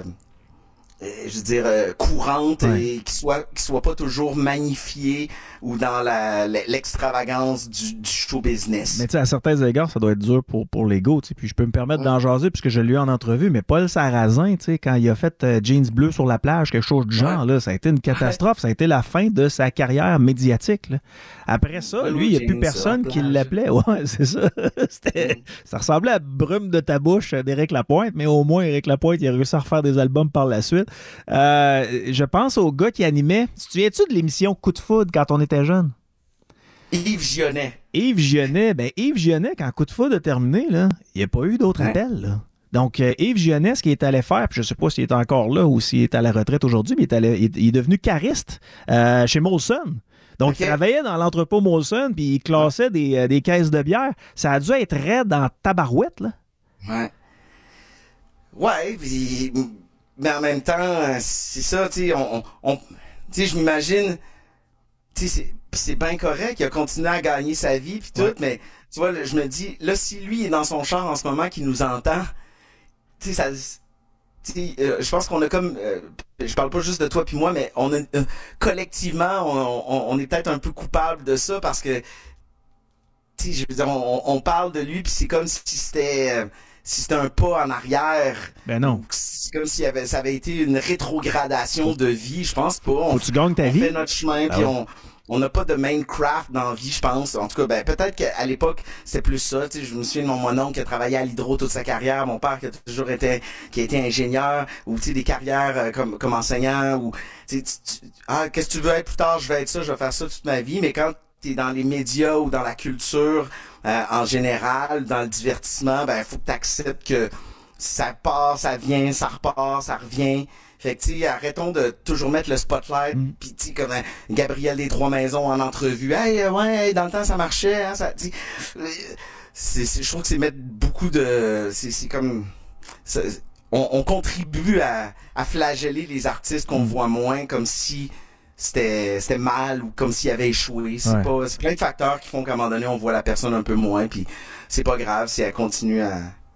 je veux dire, euh, courantes Ouais. et qui soient qui soient pas toujours magnifiées ou dans la l'extravagance du, du show business. Mais tu sais, à certains égards, ça doit être dur pour, pour l'ego, tu sais. Puis je peux me permettre d'en jaser puisque je l'ai eu en entrevue, mais Paul Sarrazin, tu sais, quand il a fait euh, Jeans Bleu sur la plage, quelque chose du genre, là, ça a été une catastrophe. Ça a été la fin de sa carrière médiatique, là. Après ça, Blue lui, il n'y a plus Jeans personne sur la qui plage. l'appelait. Ouais, c'est ça. C'était, Mm. ça ressemblait à Brume de ta bouche d'Éric Lapointe, mais au moins, Éric Lapointe, il a réussi à refaire des albums par la suite. Euh, je pense au gars qui animait. Tu te souviens-tu de l'émission Coup de foudre quand on était jeune? Yves Gionnet. Yves Gionnet, ben Yves Gionnet, quand Coup de foudre a terminé, là, il n'y a pas eu d'autres Ouais. appels. Là. Donc, euh, Yves Gionnet, ce qu'il est allé faire, puis je ne sais pas s'il est encore là ou s'il est à la retraite aujourd'hui, mais il est, allé- il est- il est devenu cariste euh, chez Molson. Donc, Ok. il travaillait dans l'entrepôt Molson, puis il classait des, euh, des caisses de bière. Ça a dû être raide en tabarouette, là. Ouais. Ouais, puis, mais en même temps, c'est ça, tu sais, on, on, on- tu sais, je m'imagine, tu sais, c'est, pis c'est bien correct, il a continué à gagner sa vie puis tout, Ouais. mais tu vois, là, je me dis, là, si lui est dans son char en ce moment, qu'il nous entend, tu sais, ça, tu sais, euh, je pense qu'on a comme, euh, je parle pas juste de toi puis moi, mais on a, euh, collectivement, on, on, on est peut-être un peu coupable de ça parce que, tu sais, je veux dire, on, on parle de lui puis c'est comme si c'était, euh, si c'était un pas en arrière. Ben non. C'est comme si avait, ça avait été une rétrogradation de vie, je pense pas. On, Faut que tu gagnes ta on vie. fait notre chemin, Ah puis ouais. on on n'a pas de main craft dans la vie, je pense. En tout cas, ben peut-être qu'à l'époque, c'était plus ça. Tu sais, je me souviens de mon, mon oncle qui a travaillé à l'hydro toute sa carrière, mon père qui a toujours été qui a été ingénieur, ou tu sais, des carrières euh, comme comme enseignant, ou tu sais, tu- tu- ah, qu'est-ce que tu veux être plus tard, je vais être ça, je vais faire ça toute ma vie. Mais quand t'es dans les médias ou dans la culture euh, en général, dans le divertissement, ben faut que t'acceptes que ça part, ça vient, ça repart, ça revient. Fait que, tu sais, arrêtons de toujours mettre le spotlight, Mm. pis tu sais, comme euh, Gabriel des Trois-Maisons en entrevue. Hey, euh, ouais, hey, dans le temps, ça marchait, hein, ça, tu sais, euh, c'est, c'est, je trouve que c'est mettre beaucoup de, c'est, c'est comme, ça- on, on contribue à, à flageller les artistes qu'on Mm. voit moins, comme si c'était, c'était mal ou comme s'il avait échoué. C'est Ouais. pas, c'est plein de facteurs qui font qu'à un moment donné, on voit la personne un peu moins, puis c'est pas grave si elle continue à,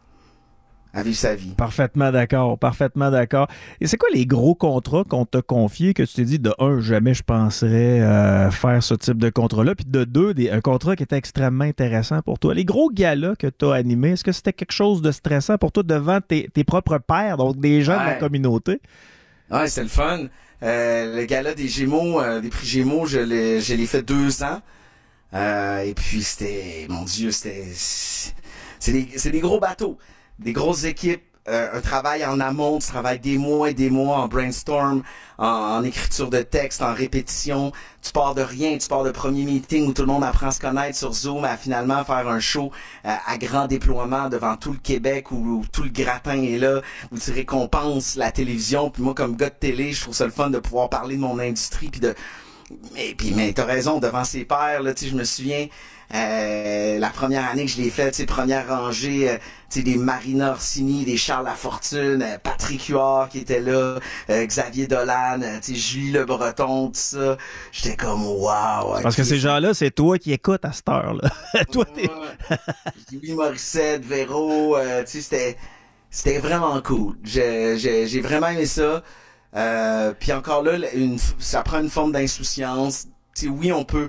à vivre sa vie. Parfaitement d'accord, parfaitement d'accord. Et c'est quoi les gros contrats qu'on t'a confiés que tu t'es dit, de un, jamais je penserais euh, faire ce type de contrat-là, puis de deux, des, un contrat qui était extrêmement intéressant pour toi. Les gros galas que tu as animés, est-ce que c'était quelque chose de stressant pour toi devant tes, tes propres pairs, donc des gens de la Ouais. communauté? Ouais, c'est le fun. Euh, le gala des Gémeaux, euh, des prix Gémeaux, je l'ai, je l'ai fait deux ans. Euh, et puis c'était, mon Dieu, c'était, c'est des, c'est des gros bateaux, des grosses équipes, euh, un travail en amont, tu travailles des mois et des mois en brainstorm, en, en écriture de texte, en répétition. Tu pars de rien, tu pars de premier meeting où tout le monde apprend à se connaître sur Zoom, à finalement faire un show euh, à grand déploiement devant tout le Québec où, où tout le gratin est là, où tu récompenses la télévision. Puis moi, comme gars de télé, je trouve ça le fun de pouvoir parler de mon industrie puis de mais puis mais t'as raison, devant ses pairs, là, tu sais, je me souviens euh, la première année que je l'ai fait, tu sais, première rangée, euh, tu sais, des Marina Orsini, des Charles Lafortune, euh, Patrick Huard qui était là, euh, Xavier Dolan, euh, tu sais, Julie Le Breton, tout ça. J'étais comme wow. Parce que ok. ces gens-là, c'est toi qui écoutes à cette heure-là. toi, t'es... Ouais. Louis Morissette, Véro, euh, tu sais, c'était c'était vraiment cool. J'ai j'ai j'ai vraiment aimé ça. Euh, puis encore là, une, ça prend une forme d'insouciance. Tu sais, oui, on peut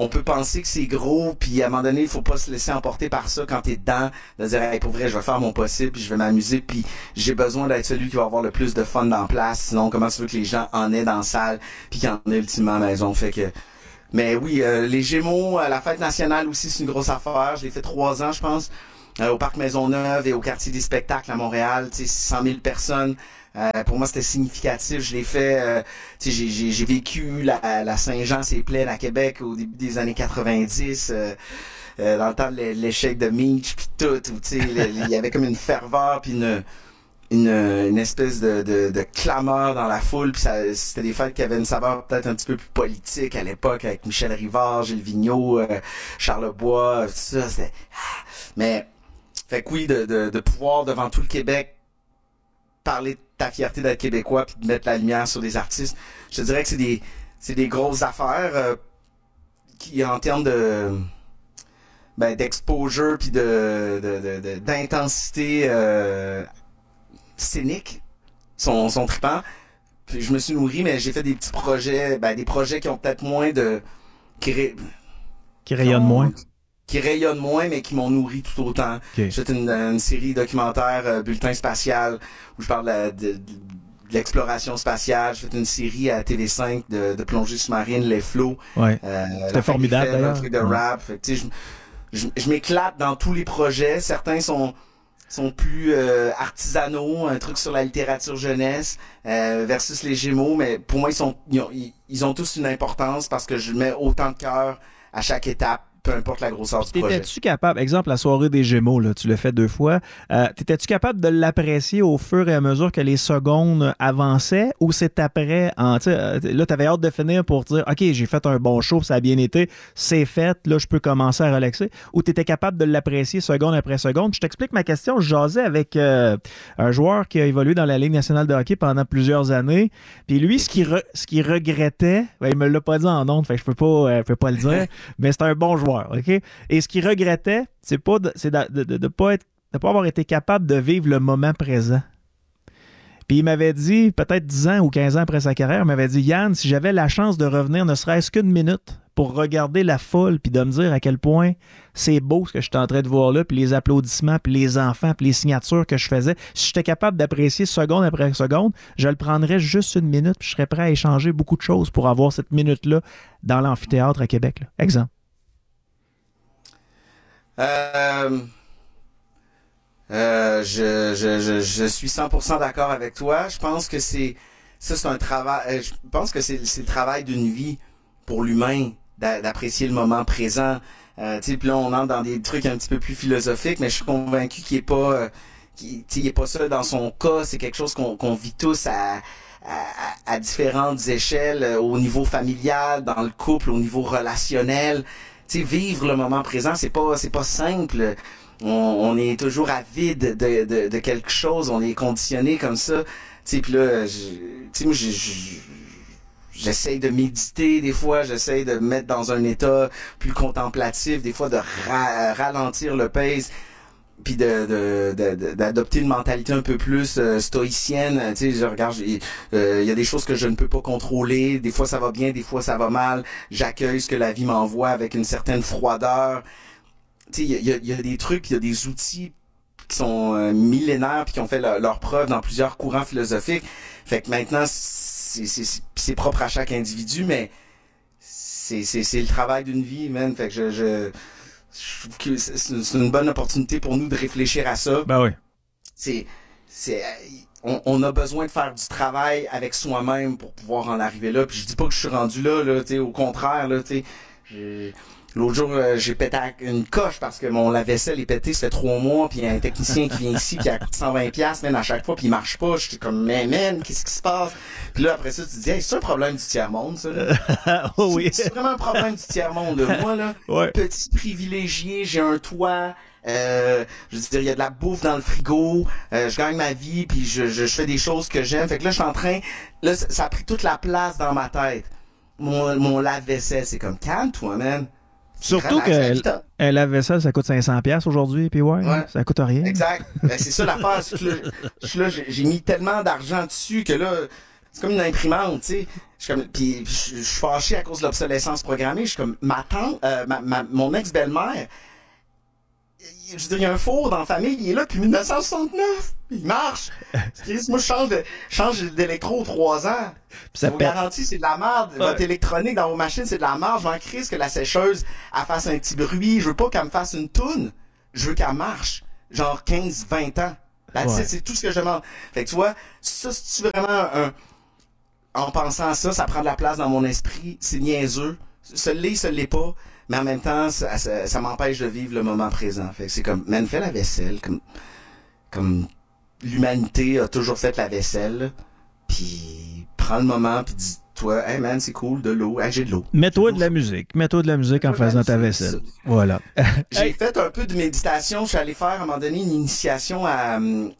on peut penser que c'est gros, puis à un moment donné, il faut pas se laisser emporter par ça quand t'es dedans, de dire hey, pour vrai, je vais faire mon possible, puis je vais m'amuser, puis j'ai besoin d'être celui qui va avoir le plus de fun dans la place, sinon comment tu veux que les gens en aient dans la salle, puis qu'il y en ait ultimement à la maison, fait que... Mais oui, euh, les Gémeaux, euh, la fête nationale aussi, c'est une grosse affaire, je l'ai fait trois ans, je pense, euh, au Parc Maisonneuve et au quartier des spectacles à Montréal, tu sais, cent mille personnes. Euh, pour moi, c'était significatif. Je l'ai fait, euh, tu sais, j'ai, j'ai, j'ai vécu la, la Saint-Jean, ses plaines à Québec au début des années quatre-vingt-dix, euh, euh, dans le temps de l'échec de Meach, puis tout, tu sais, il y avait comme une ferveur, puis une, une, une espèce de, de, de clameur dans la foule, puis ça, c'était des fêtes qui avaient une saveur peut-être un petit peu plus politique à l'époque, avec Michel Rivard, Gilles Vigneault, euh, Charles Bois, tout ça, c'était... Mais, fait que oui, de, de, de pouvoir devant tout le Québec parler de ta fierté d'être québécois puis de mettre la lumière sur des artistes, je te dirais que c'est des c'est des grosses affaires euh, qui en termes de ben d'exposure puis de, de, de, de d'intensité euh, scénique sont sont trippants. Puis je me suis nourri, mais j'ai fait des petits projets, ben des projets qui ont peut-être moins de qui, ré, qui rayonnent moins. qui rayonnent moins, mais qui m'ont nourri tout autant. Okay. J'ai fait une, une série documentaire, euh, Bulletin spatial, où je parle de, la, de, de l'exploration spatiale. J'ai fait une série à T V cinq de, de plongée sous-marine, Les Flots. Ouais. Euh, C'était formidable, fait, d'ailleurs. Un truc de ouais. rap. Fait que, je, je, je m'éclate dans tous les projets. Certains sont sont plus euh, artisanaux, un truc sur la littérature jeunesse euh, versus les Gémeaux, mais pour moi, ils sont ils ont, ils, ils ont tous une importance parce que je mets autant de cœur à chaque étape. Peu importe la grosseur du projet. T'étais-tu capable, exemple la soirée des Gémeaux, là, tu l'as fait deux fois, euh, t'étais-tu capable de l'apprécier au fur et à mesure que les secondes avançaient ou c'est après, en, là t'avais hâte de finir pour dire ok j'ai fait un bon show, ça a bien été, c'est fait, là je peux commencer à relaxer, ou t'étais capable de l'apprécier seconde après seconde? Je t'explique ma question, je jasais avec euh, un joueur qui a évolué dans la Ligue nationale de hockey pendant plusieurs années, puis lui ce qu'il re, ce qu'il regrettait, ben, il me l'a pas dit en ondes, fait que je peux pas, euh, peux pas le dire, mais c'est un bon joueur. Okay? Et ce qu'il regrettait, c'est pas de, c'est de, de, de, de pas être, de pas avoir été capable de vivre le moment présent. Puis il m'avait dit, peut-être dix ans ou quinze ans après sa carrière, il m'avait dit, Yann, si j'avais la chance de revenir ne serait-ce qu'une minute pour regarder la foule puis de me dire à quel point c'est beau ce que je suis en train de voir là, puis les applaudissements, puis les enfants, puis les signatures que je faisais, si j'étais capable d'apprécier seconde après seconde, je le prendrais juste une minute puis je serais prêt à échanger beaucoup de choses pour avoir cette minute-là dans l'amphithéâtre à Québec. Là. Exemple. Euh, euh, je, je, je, je suis cent pour cent d'accord avec toi. Je pense que c'est ça, c'est un travail. Je pense que c'est, c'est le travail d'une vie pour l'humain d'apprécier le moment présent. Euh, tu sais, puis là on entre dans des trucs un petit peu plus philosophiques, mais je suis convaincu qu'il est pas, euh, qu'il, il est pas seul dans son cas. C'est quelque chose qu'on, qu'on vit tous à, à, à différentes échelles, euh, au niveau familial, dans le couple, au niveau relationnel. T'sais, vivre le moment présent, c'est pas c'est pas simple. On, on est toujours avide de, de, de quelque chose, on est conditionné comme ça. Puis là, je, moi, je, je, j'essaye de méditer des fois, j'essaye de me mettre dans un état plus contemplatif, des fois de ra- ralentir le pace, puis de, de, de, de d'adopter une mentalité un peu plus euh, stoïcienne. Tu sais, je regarde, il euh, y a des choses que je ne peux pas contrôler. Des fois ça va bien, des fois ça va mal. J'accueille ce que la vie m'envoie avec une certaine froideur. Tu sais, il y a, y a des trucs, il y a des outils qui sont euh, millénaires puis qui ont fait leur, leur preuve dans plusieurs courants philosophiques. Fait que maintenant c'est, c'est, c'est propre à chaque individu, mais c'est, c'est, c'est le travail d'une vie, man. Fait que je, je Je trouve que c'est une bonne opportunité pour nous de réfléchir à ça. Ben oui. C'est, c'est, on, on a besoin de faire du travail avec soi-même pour pouvoir en arriver là. Puis je dis pas que je suis rendu là, là, tu sais, au contraire, là, tu sais. L'autre jour, euh, j'ai pété une coche parce que mon lave-vaisselle est pété, ça fait trois mois, puis il y a un technicien qui vient ici, qui a coûté cent vingt piastres, même à chaque fois, puis il marche pas. Je suis comme, mais man, qu'est-ce qui se passe? Puis là, après ça, tu te dis, hey, c'est un problème du tiers-monde, ça, là? Oh, oui. C'est, c'est vraiment un problème du tiers-monde, là. Moi, là, ouais. Petit privilégié, j'ai un toit, euh, je veux dire, il y a de la bouffe dans le frigo, euh, je gagne ma vie, puis je, je, je fais des choses que j'aime. Fait que là, je suis en train, là, ça, ça a pris toute la place dans ma tête. Mon, mon lave-vaisselle, c'est comme, calme-toi, man. Surtout que un lave-vaisselle, ça coûte cinq cents piastres aujourd'hui, puis ouais, ouais, ça coûte rien. Exact. Ben, c'est ça l'affaire. C'est que là, je suis là, j'ai, j'ai mis tellement d'argent dessus que là, c'est comme une imprimante, tu sais. Je suis comme, puis je suis fâché à cause de l'obsolescence programmée. Je suis comme, ma tante, euh, ma, ma, mon ex-belle-mère, je veux dire, il y a un four dans la famille, il est là depuis mille neuf cent soixante-neuf. Il marche. Moi, je change de, change d'électro aux trois ans. Ça vous garantit, c'est de la merde. Ouais. Votre électronique dans vos machines, c'est de la merde. Je m'en crise que la sécheuse, elle fasse un petit bruit. Je veux pas qu'elle me fasse une toune. Je veux qu'elle marche. Genre quinze, vingt ans. Là, ouais. C'est tout ce que je demande. Fait que tu vois, ça, c'est vraiment un, en pensant à ça, ça prend de la place dans mon esprit. C'est niaiseux. Se l'est, se l'est pas. Mais en même temps, ça, ça, ça m'empêche de vivre le moment présent. Fait que c'est comme, man, fais la vaisselle. Comme, comme l'humanité a toujours fait la vaisselle. Puis prends le moment, puis dis-toi, hey man, c'est cool, de l'eau. Hey, j'ai de l'eau. Mets-toi de la musique. Mets-toi de la musique en faisant ta vaisselle. Voilà. J'ai hey. fait un peu de méditation. Je suis allé faire, à un moment donné, une initiation à,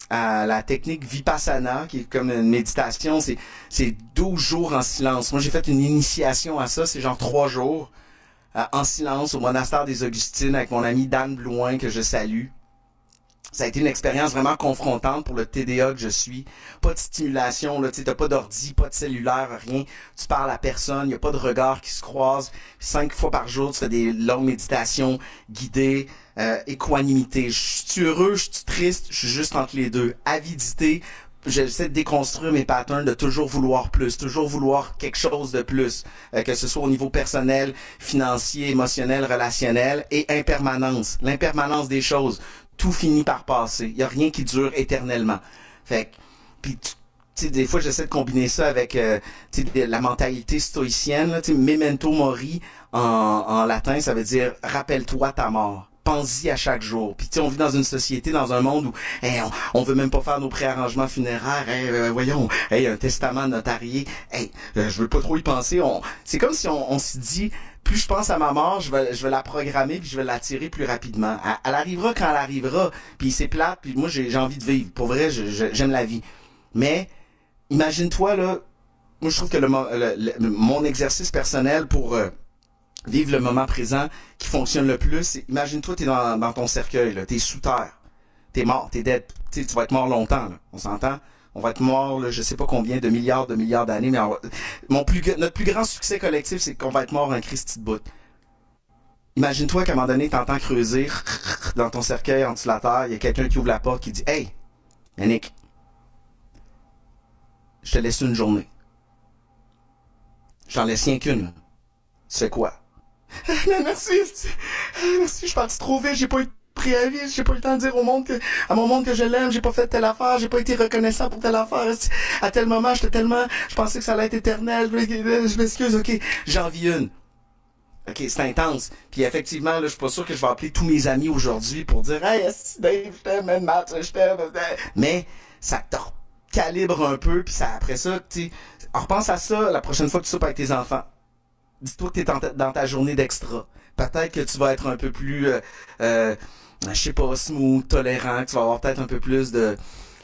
à la technique Vipassana, qui est comme une méditation. C'est, c'est douze jours en silence. Moi, j'ai fait une initiation à ça. C'est genre trois jours. Euh, en silence au monastère des Augustines avec mon ami Dan Blouin que je salue. Ça a été une expérience vraiment confrontante pour le T D A que je suis. Pas de stimulation, là, tu sais, t'as pas d'ordi, pas de cellulaire, rien. Tu parles à personne, y a pas de regard qui se croise. Cinq fois par jour, tu fais des longues méditations guidées, euh, équanimité. Je suis heureux, je suis triste, je suis juste entre les deux. Avidité. J'essaie de déconstruire mes patterns de toujours vouloir plus, toujours vouloir quelque chose de plus, euh, que ce soit au niveau personnel, financier, émotionnel, relationnel, et impermanence, l'impermanence des choses. Tout finit par passer. Il y a rien qui dure éternellement. Fait que, puis tu sais, des fois j'essaie de combiner ça avec euh, tu sais, la mentalité stoïcienne, tu sais, memento mori en, en latin, ça veut dire rappelle-toi ta mort. Pense-y à chaque jour. Puis tu sais, on vit dans une société, dans un monde où hey, on, on veut même pas faire nos préarrangements funéraires. Hey, euh, voyons, hey, un testament notarié. Hey, euh, je veux pas trop y penser. On, c'est comme si on, on se dit, plus je pense à ma mort, je vais, je vais la programmer puis je vais l'attirer plus rapidement. Elle, elle arrivera quand elle arrivera. Puis c'est plate. Puis moi, j'ai, j'ai envie de vivre. Pour vrai, je, je, j'aime la vie. Mais imagine-toi là. Moi, je trouve que le, le, le mon exercice personnel pour euh, vivre le moment présent qui fonctionne le plus, c'est, imagine-toi, t'es dans, dans ton cercueil, là, t'es sous terre, t'es mort, t'es dead, t'sais, tu vas être mort longtemps, là, on s'entend? On va être mort, là, je sais pas combien de milliards de milliards d'années, mais on va, mon plus, notre plus grand succès collectif, c'est qu'on va être mort un Christi de bout. Imagine-toi qu'à un moment donné, t'entends creuser dans ton cercueil en dessous de la terre, il y a quelqu'un qui ouvre la porte qui dit « Hey, Yannick, je te laisse une journée. Je t'en laisse rien qu'une. Tu fais quoi? » Merci, merci, je suis parti trop vite, j'ai pas eu de préavis, j'ai pas eu le temps de dire au monde que, à mon monde que je l'aime, j'ai pas fait telle affaire, j'ai pas été reconnaissant pour telle affaire, à tel moment, j'étais tellement, je pensais que ça allait être éternel, je m'excuse, ok, j'en vis une. Ok, c'est intense. Puis effectivement, là, je suis pas sûr que je vais appeler tous mes amis aujourd'hui pour dire, hey, Dave, je t'aime, man, Matt, je t'aime, mais ça te calibre un peu, puis ça, après ça, tu sais, repense à ça la prochaine fois que tu soupes avec tes enfants. Dis-toi que t'es dans ta, dans ta journée d'extra. Peut-être que tu vas être un peu plus, euh, euh, je sais pas, smooth, tolérant, que tu vas avoir peut-être un peu plus de,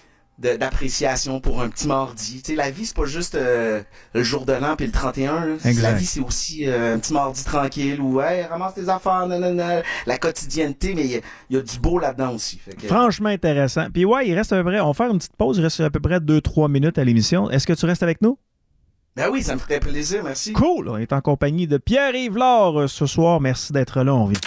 de d'appréciation pour un petit mardi. Tu sais, la vie, c'est pas juste euh, le jour de l'an puis le trente et un. Là. La vie, c'est aussi euh, un petit mardi tranquille où, hey, ramasse tes affaires, nanana, la quotidienneté, mais il y, y a du beau là-dedans aussi. Fait que... Franchement intéressant. Puis ouais, il reste à peu près, on va faire une petite pause, il reste à peu près deux trois minutes à l'émission. Est-ce que tu restes avec nous? Ben oui, ça me ferait plaisir, merci. Cool! On est en compagnie de Pierre-Yves Lard ce soir. Merci d'être là, on vit.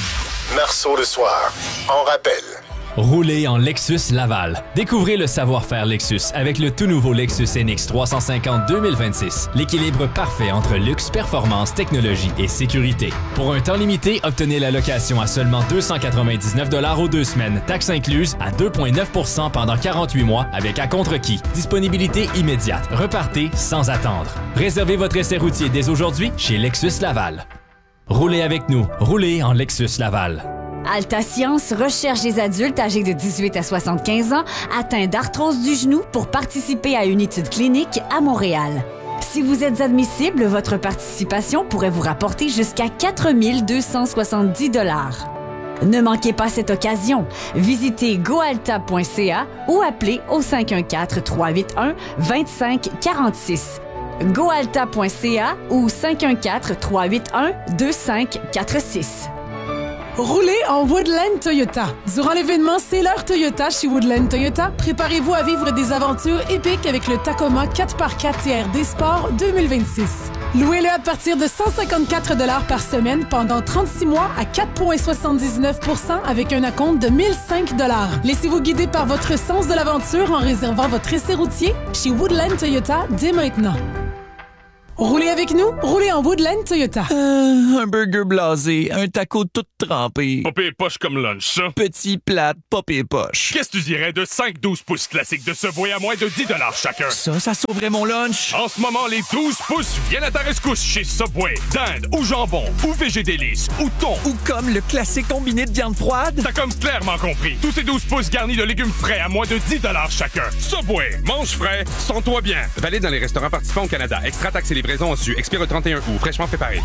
Marceau le soir, en rappel. Roulez en Lexus Laval. Découvrez le savoir-faire Lexus avec le tout nouveau Lexus N X trois cent cinquante deux mille vingt-six. L'équilibre parfait entre luxe, performance, technologie et sécurité. Pour un temps limité, obtenez la location à seulement deux cent quatre-vingt-dix-neuf dollars aux deux semaines, taxes incluses, à deux virgule neuf pour cent pendant quarante-huit mois avec à-contre-qui. Disponibilité immédiate. Repartez sans attendre. Réservez votre essai routier dès aujourd'hui chez Lexus Laval. Roulez avec nous. Roulez en Lexus Laval. Alta Science recherche des adultes âgés de dix-huit à soixante-quinze ans atteints d'arthrose du genou pour participer à une étude clinique à Montréal. Si vous êtes admissible, votre participation pourrait vous rapporter jusqu'à quatre mille deux cent soixante-dix dollars. Ne manquez pas cette occasion. Visitez goalta point c a ou appelez au cinq un quatre, trois huit un, deux cinq quatre six. goalta point c a ou cinq un quatre, trois huit un, deux cinq quatre six. Roulez en Woodland Toyota. Durant l'événement C'est l'heure Toyota chez Woodland Toyota, préparez-vous à vivre des aventures épiques avec le Tacoma quatre par quatre T R D Sport deux mille vingt-six. Louez-le à partir de cent cinquante-quatre dollars par semaine pendant trente-six mois à quatre virgule soixante-dix-neuf pour cent avec un acompte de mille cinq dollars. Laissez-vous guider par votre sens de l'aventure en réservant votre essai routier chez Woodland Toyota dès maintenant. Roulez avec nous, roulez en Woodland Toyota. Euh, un burger blasé, un taco tout trempé. Pas pire poche comme lunch, ça. Petit plate, pas pire poche. Qu'est-ce que tu dirais de cinq douze pouces classiques de Subway à moins de dix dollars chacun? Ça, ça sauverait mon lunch. En ce moment, les douze pouces viennent à ta rescousse chez Subway. Dinde ou jambon ou végé délice ou thon. Ou comme le classique combiné de viande froide. T'as comme clairement compris. Tous ces douze pouces garnis de légumes frais à moins de dix dollars chacun. Subway, mange frais, sens-toi bien. Valide dans les restaurants participants au Canada. Extra taxes et livraison en su. Expire le trente et un août. Fraîchement préparé.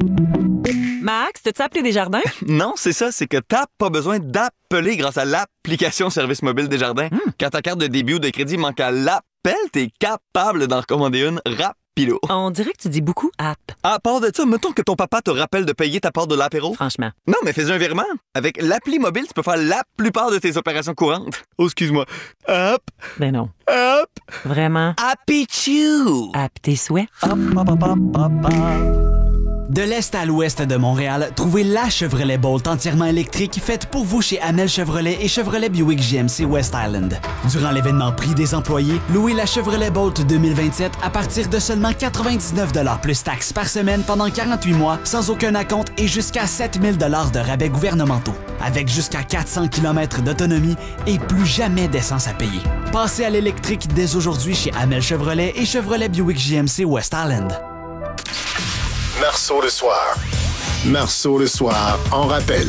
Max, t'as-tu appelé Desjardins? Non, c'est ça. C'est que t'as pas besoin d'appeler grâce à l'application Service mobile Desjardins. Mm. Quand ta carte de débit ou de crédit manque à l'appel, t'es capable d'en recommander une rapido. On dirait que tu dis beaucoup app. À part de ça, mettons que ton papa te rappelle de payer ta part de l'apéro. Franchement. Non, mais fais un virement. Avec l'appli mobile, tu peux faire la plupart de tes opérations courantes. Oh, excuse-moi. Hop. Ben non. Hop. Vraiment. Happy Chew. App tes souhaits. Hop, hop, hop, hop, hop, hop. De l'est à l'ouest de Montréal, trouvez la Chevrolet Bolt entièrement électrique faite pour vous chez Amel Chevrolet et Chevrolet Buick G M C West Island. Durant l'événement Prix des employés, louez la Chevrolet Bolt deux mille vingt-sept à partir de seulement quatre-vingt-dix-neuf dollars plus taxes par semaine pendant quarante-huit mois, sans aucun acompte et jusqu'à sept mille dollars de rabais gouvernementaux. Avec jusqu'à quatre cents kilomètres d'autonomie et plus jamais d'essence à payer. Passez à l'électrique dès aujourd'hui chez Amel Chevrolet et Chevrolet Buick G M C West Island. Marceau le soir. Marceau le soir, en rappel.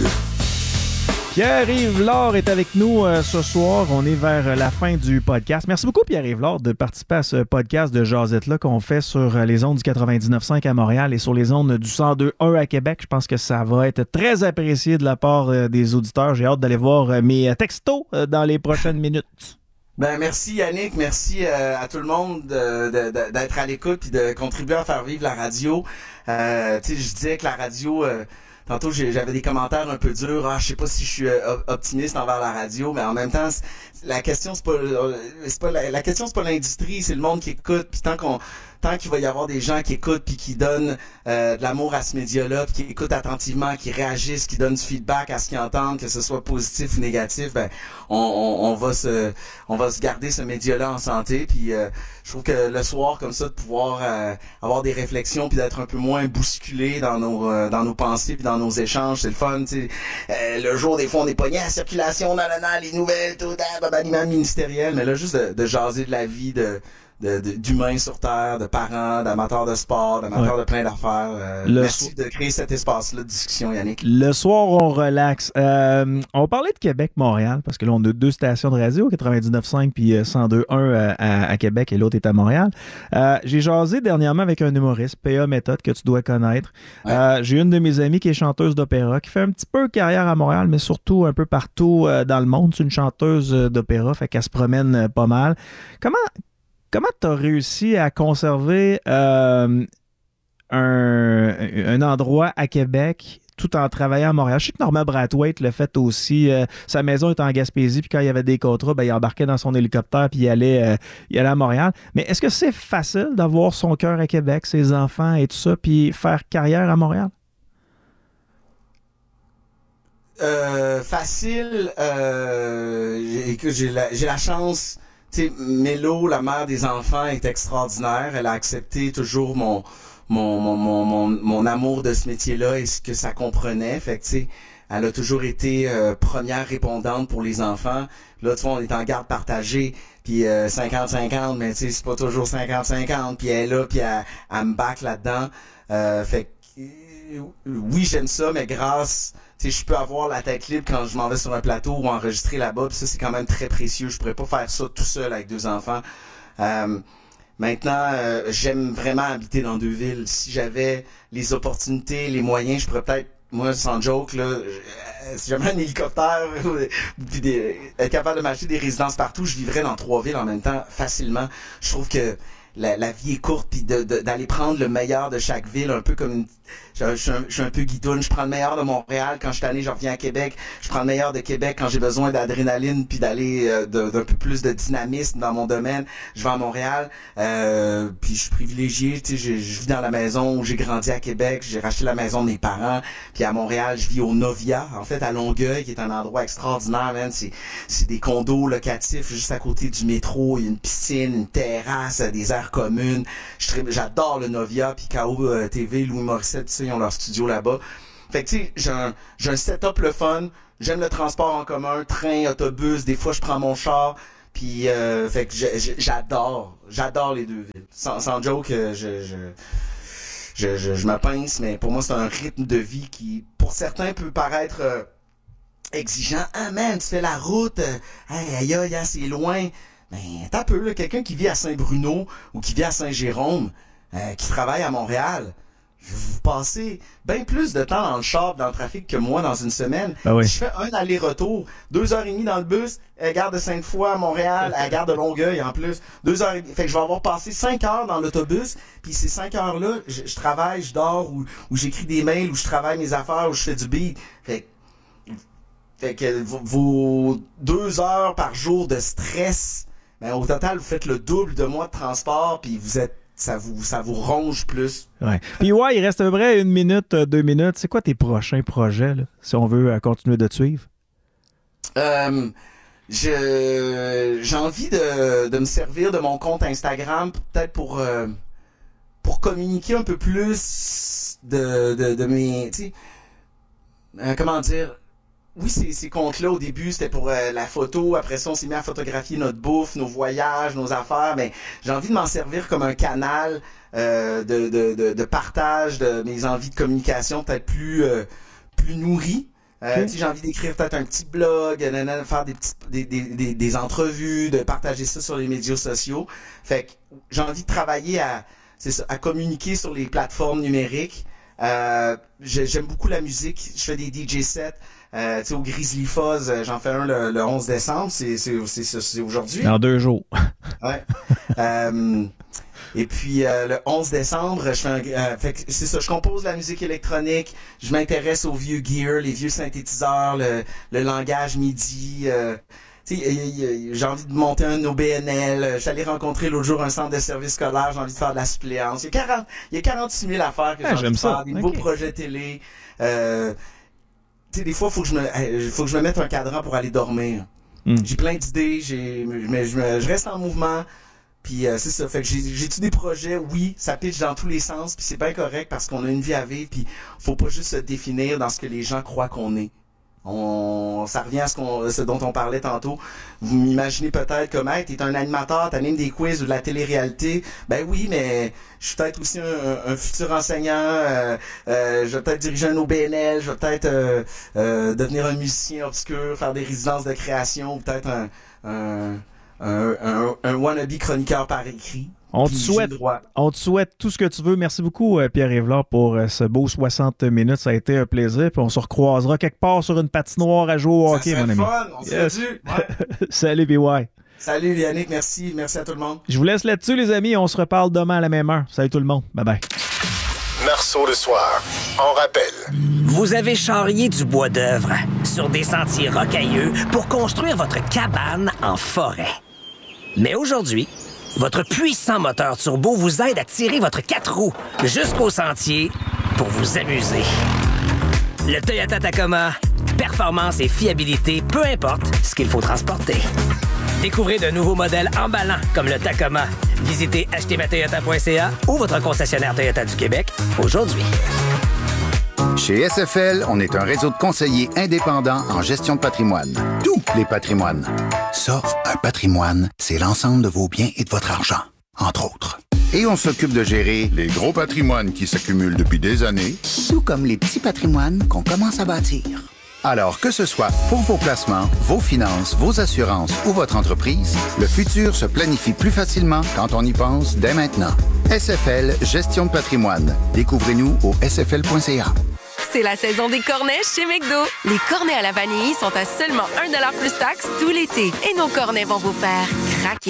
Pierre-Yves Lard est avec nous euh, ce soir. On est vers la fin du podcast. Merci beaucoup, Pierre-Yves Lard, de participer à ce podcast de Jazette-là qu'on fait sur les ondes du quatre-vingt-dix-neuf virgule cinq à Montréal et sur les ondes du cent deux virgule un à Québec. Je pense que ça va être très apprécié de la part euh, des auditeurs. J'ai hâte d'aller voir euh, mes textos euh, dans les prochaines minutes. Ben merci Yannick, merci euh, à tout le monde de, de, de, d'être à l'écoute et de contribuer à faire vivre la radio. Euh, tu sais, je disais que la radio, euh, tantôt j'ai, j'avais des commentaires un peu durs. Ah, je sais pas si je suis euh, optimiste envers la radio, mais en même temps, la question c'est pas, c'est pas la, la question c'est pas l'industrie, c'est le monde qui écoute. Puis tant qu'on tant qu'il va y avoir des gens qui écoutent puis qui donnent euh, de l'amour à ce média-là, puis qui écoutent attentivement, qui réagissent, qui donnent du feedback à ce qu'ils entendent, que ce soit positif ou négatif, ben on, on, on va se on va se garder ce média-là en santé. Puis euh, je trouve que le soir comme ça, de pouvoir euh, avoir des réflexions puis d'être un peu moins bousculé dans nos euh, dans nos pensées puis dans nos échanges, c'est le fun. Tu sais, euh, le jour des fois on est pogné à la circulation, dans les nouvelles, tout, l'animal ministériel, mais là juste de, de jaser de la vie de De, de, d'humains sur Terre, de parents, d'amateurs de sport, d'amateurs ouais. de plein d'affaires. Euh, merci so- de créer cet espace-là de discussion, Yannick. Le soir, on relaxe. Euh, on parlait de Québec-Montréal, parce que là, on a deux stations de radio, quatre-vingt-dix-neuf virgule cinq puis cent deux virgule un à, à Québec et l'autre est à Montréal. Euh, j'ai jasé dernièrement avec un humoriste, P A Méthode, que tu dois connaître. Ouais. Euh, j'ai une de mes amies qui est chanteuse d'opéra, qui fait un petit peu carrière à Montréal, mais surtout un peu partout euh, dans le monde. C'est une chanteuse d'opéra, fait qu'elle se promène euh, pas mal. Comment... Comment tu as réussi à conserver euh, un, un endroit à Québec tout en travaillant à Montréal? Je sais que Norman Brathwaite le fait aussi. Euh, sa maison est en Gaspésie, puis quand il y avait des contrats, ben, il embarquait dans son hélicoptère puis il allait, euh, il allait à Montréal. Mais est-ce que c'est facile d'avoir son cœur à Québec, ses enfants et tout ça, puis faire carrière à Montréal? Euh, facile. Euh, j'ai, j'ai, la, j'ai la chance... Tu sais, Mélo, la mère des enfants, est extraordinaire. Elle a accepté toujours mon mon mon mon mon, mon amour de ce métier-là et ce que ça comprenait. Fait que tu sais, elle a toujours été euh, première répondante pour les enfants. Là, tu vois, on est en garde partagée, puis euh, cinquante cinquante, mais tu sais, c'est pas toujours cinquante cinquante. Puis elle est là, puis elle, elle me back là-dedans. Euh, fait que oui, j'aime ça, mais grâce... Tu sais, je peux avoir la tête libre quand je m'en vais sur un plateau ou enregistrer là-bas, puis ça, c'est quand même très précieux. Je pourrais pas faire ça tout seul avec deux enfants. Euh, maintenant, euh, j'aime vraiment habiter dans deux villes. Si j'avais les opportunités, les moyens, je pourrais peut-être, moi, sans joke, là, je, si j'avais un hélicoptère, puis des, être capable de m'acheter des résidences partout, je vivrais dans trois villes en même temps, facilement. Je trouve que la, la vie est courte, puis de, de, d'aller prendre le meilleur de chaque ville, un peu comme une, je, je, suis un, je suis un peu guidoune, je prends le meilleur de Montréal quand je suis allé, je reviens à Québec, je prends le meilleur de Québec quand j'ai besoin d'adrénaline, puis d'aller euh, de, d'un peu plus de dynamisme dans mon domaine, je vais à Montréal, euh, puis je suis privilégié, tu sais, je, je vis dans la maison où j'ai grandi à Québec, j'ai racheté la maison de mes parents, puis à Montréal, je vis au Novia, en fait à Longueuil, qui est un endroit extraordinaire, man, c'est, c'est des condos locatifs juste à côté du métro, il y a une piscine, une terrasse, des aires communes. J'adore le Novia, puis K O T V, Louis Morissette, tu sais, ils ont leur studio là-bas. Fait que tu sais, j'ai un, j'ai un setup le fun, j'aime le transport en commun, train, autobus, des fois je prends mon char, puis euh, fait que j'adore, j'adore les deux villes. Sans, sans joke, je, je, je, je, je me pince, mais pour moi c'est un rythme de vie qui, pour certains, peut paraître euh, exigeant. Ah man, tu fais la route, euh, aïe aïe aïe, c'est loin. Ben, t'as peu, là, quelqu'un qui vit à Saint-Bruno ou qui vit à Saint-Jérôme, euh, qui travaille à Montréal, vous passez bien plus de temps dans le char, dans le trafic que moi dans une semaine. Ben oui. Je fais un aller-retour, deux heures et demie dans le bus, à la gare de Sainte-Foy à Montréal, à la gare de Longueuil en plus, deux heures et demie. Fait que je vais avoir passé cinq heures dans l'autobus, puis ces cinq heures-là, je, je travaille, je dors, ou, ou j'écris des mails, ou je travaille mes affaires, ou je fais du beat. Fait, fait que vos, vos deux heures par jour de stress, ben, au total, vous faites le double de mois de transport, puis vous êtes, ça vous, ça vous ronge plus. Ouais. Puis ouais, il reste à peu près une minute, deux minutes. C'est quoi tes prochains projets, là, si on veut continuer de te suivre? Euh, je, j'ai envie de, de me servir de mon compte Instagram, peut-être pour, euh, pour communiquer un peu plus de, de, de mes, tu sais, euh, comment dire, oui, ces, ces comptes-là, au début, c'était pour euh, la photo. Après ça, on s'est mis à photographier notre bouffe, nos voyages, nos affaires. Mais j'ai envie de m'en servir comme un canal euh, de, de, de, de partage de mes envies de communication, peut-être plus, euh, plus nourries. Euh, okay. Tu sais, j'ai envie d'écrire peut-être un petit blog, de faire des, petites, des, des, des, des entrevues, de partager ça sur les médias sociaux. Fait que j'ai envie de travailler à, c'est ça, à communiquer sur les plateformes numériques. Euh, j'aime beaucoup la musique. Je fais des D J sets. Euh, tu sais, au Grizzly Fuzz, euh, j'en fais un le, le onze décembre, c'est, c'est, c'est, c'est aujourd'hui. Dans deux jours. Ouais. euh, et puis, euh, le onze décembre, je fais un, euh, fait que c'est ça, je compose la musique électronique, je m'intéresse aux vieux gear, les vieux synthétiseurs, le, le langage MIDI, euh, tu sais, j'ai envie de monter un O B N L, je suis allé rencontrer l'autre jour un centre de service scolaire, j'ai envie de faire de la suppléance. Il y a quarante, il y a quarante-six mille affaires que j'ai ah, envie de faire, ça. des okay. nouveaux projets télé, euh, tu sais, des fois, faut que je me, faut que je me mette un cadran pour aller dormir. Mm. J'ai plein d'idées, j'ai, mais je, me, je reste en mouvement. Puis euh, c'est ça. Fait que j'ai, j'ai-tu des projets? Oui, ça pitch dans tous les sens. Puis c'est bien correct parce qu'on a une vie à vivre. Puis faut pas juste se définir dans ce que les gens croient qu'on est. On, ça revient à ce, qu'on, ce dont on parlait tantôt. Vous m'imaginez peut-être comme, hey, t'es un animateur, t'animes des quiz ou de la télé-réalité. Ben oui, mais je suis peut-être aussi un, un futur enseignant. Euh, euh, je vais peut-être diriger un O B N L. Je vais peut-être euh, euh, devenir un musicien obscur, faire des résidences de création, ou peut-être un, un, un, un, un wannabe chroniqueur par écrit. On te, souhaite, on te souhaite tout ce que tu veux. Merci beaucoup, Pierre Yvelard, pour ce beau soixante minutes. Ça a été un plaisir. Puis on se recroisera quelque part sur une patinoire à jouer au hockey, mon ami. Fun. On yes. se ouais. Salut, B Y. Salut, Yannick. Merci. Merci à tout le monde. Je vous laisse là-dessus, les amis. On se reparle demain à la même heure. Salut tout le monde. Bye-bye. Marceau le soir. On rappelle. Vous avez charrié du bois d'œuvre sur des sentiers rocailleux pour construire votre cabane en forêt. Mais aujourd'hui, votre puissant moteur turbo vous aide à tirer votre quatre roues jusqu'au sentier pour vous amuser. Le Toyota Tacoma, performance et fiabilité, peu importe ce qu'il faut transporter. Découvrez de nouveaux modèles emballants comme le Tacoma. Visitez achetez ma toyota point c a ou votre concessionnaire Toyota du Québec aujourd'hui. Chez S F L, on est un réseau de conseillers indépendants en gestion de patrimoine. Tous les patrimoines. Ça, un patrimoine, c'est l'ensemble de vos biens et de votre argent, entre autres. Et on s'occupe de gérer les gros patrimoines qui s'accumulent depuis des années, tout comme les petits patrimoines qu'on commence à bâtir. Alors que ce soit pour vos placements, vos finances, vos assurances ou votre entreprise, le futur se planifie plus facilement quand on y pense dès maintenant. S F L Gestion de patrimoine. Découvrez-nous au s f l point c a. C'est la saison des cornets chez McDo. Les cornets à la vanille sont à seulement un dollar plus taxes tout l'été. Et nos cornets vont vous faire craquer.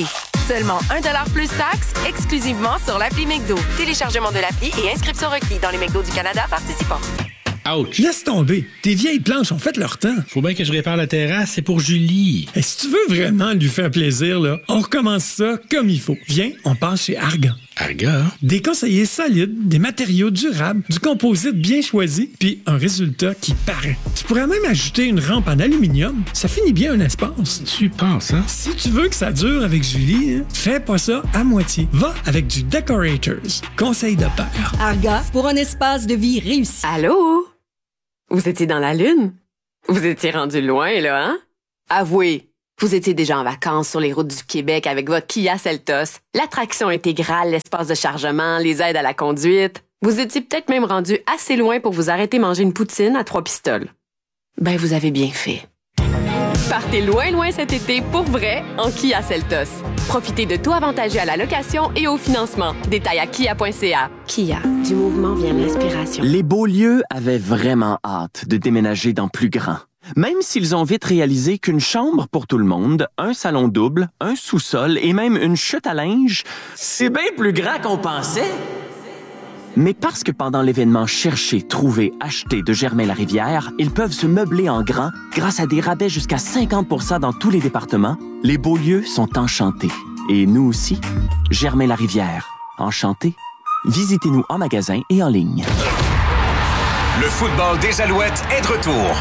Seulement un dollar plus taxes, exclusivement sur l'appli McDo. Téléchargement de l'appli et inscription requis dans les McDo du Canada participants. Ouch! Laisse tomber! Tes vieilles planches ont fait leur temps. Faut bien que je répare la terrasse, c'est pour Julie. Et si tu veux vraiment lui faire plaisir, là, on recommence ça comme il faut. Viens, on passe chez Argan. Argan? Des conseillers solides, des matériaux durables, du composite bien choisi, puis un résultat qui paraît. Tu pourrais même ajouter une rampe en aluminium. Ça finit bien un espace. Tu penses, hein? Si tu veux que ça dure avec Julie, hein, fais pas ça à moitié. Va avec du Decorators. Conseil de père. Argan, pour un espace de vie réussi. Allô? Vous étiez dans la Lune? Vous étiez rendu loin, là, hein? Avouez, vous étiez déjà en vacances sur les routes du Québec avec votre Kia Seltos, l'attraction intégrale, l'espace de chargement, les aides à la conduite. Vous étiez peut-être même rendu assez loin pour vous arrêter manger une poutine à trois pistoles. Ben, vous avez bien fait. Partez loin, loin cet été pour vrai en Kia Seltos. Profitez de taux avantageux à la location et au financement. Détails à kia point c a. Kia, du mouvement vient l'inspiration. Les Beaulieu avaient vraiment hâte de déménager dans plus grand. Même s'ils ont vite réalisé qu'une chambre pour tout le monde, un salon double, un sous-sol et même une chute à linge, c'est bien plus grand qu'on pensait. Mais parce que pendant l'événement Chercher, Trouver, Acheter de Germain-Larivière, ils peuvent se meubler en grand grâce à des rabais jusqu'à cinquante pour cent dans tous les départements, les Beaulieu sont enchantés. Et nous aussi, Germain-Larivière, enchantés. Visitez-nous en magasin et en ligne. Le football des Alouettes est de retour.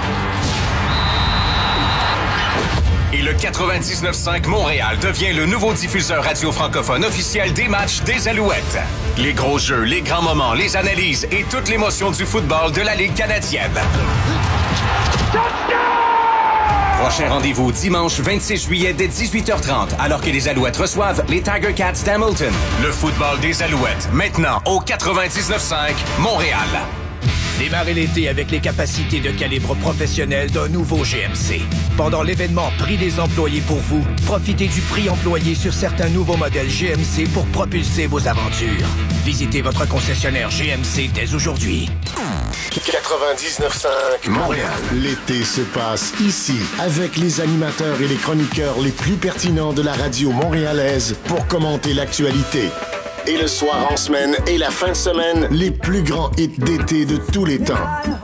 Et le quatre-vingt-dix-neuf cinq Montréal devient le nouveau diffuseur radio francophone officiel des matchs des Alouettes. Les gros jeux, les grands moments, les analyses et toute l'émotion du football de la Ligue canadienne. Prochain rendez-vous dimanche vingt-six juillet dès dix-huit heures trente, alors que les Alouettes reçoivent les Tiger Cats d'Hamilton. Le football des Alouettes, maintenant au quatre-vingt-dix-neuf cinq Montréal. Démarrez l'été avec les capacités de calibre professionnel d'un nouveau G M C. Pendant l'événement Prix des employés pour vous, profitez du prix employé sur certains nouveaux modèles G M C pour propulser vos aventures. Visitez votre concessionnaire G M C dès aujourd'hui. quatre-vingt-dix-neuf cinq Montréal. L'été se passe ici avec les animateurs et les chroniqueurs les plus pertinents de la radio montréalaise pour commenter l'actualité. Et le soir en semaine et la fin de semaine, les plus grands hits d'été de tous les temps.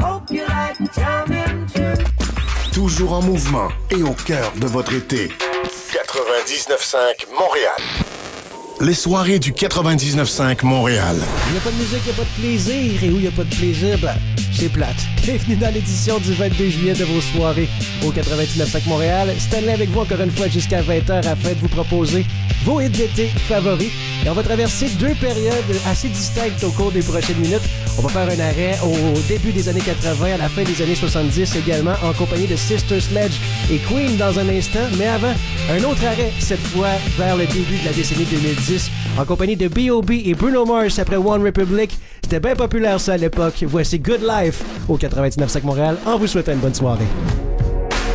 Toujours en mouvement et au cœur de votre été. quatre-vingt-dix-neuf cinq Montréal. Les soirées du quatre-vingt-dix-neuf cinq Montréal. Il n'y a pas de musique, il n'y a pas de plaisir. Et où il n'y a pas de plaisir, ben, c'est plate. Bienvenue dans l'édition du vingt-deux juillet de vos soirées au quatre-vingt-dix-neuf cinq Montréal. Stanley avec vous encore une fois jusqu'à vingt heures afin de vous proposer vos hits d'été favoris. Et on va traverser deux périodes assez distinctes au cours des prochaines minutes. On va faire un arrêt au début des années quatre-vingts, à la fin des années soixante-dix également, en compagnie de Sister Sledge et Queen dans un instant. Mais avant, un autre arrêt, cette fois vers le début de la décennie deux mille dix, en compagnie de B O B et Bruno Mars après One Republic. C'était bien populaire ça à l'époque. Voici Good Life au quatre-vingt-dix-neuf cinq Montréal en vous souhaitant une bonne soirée.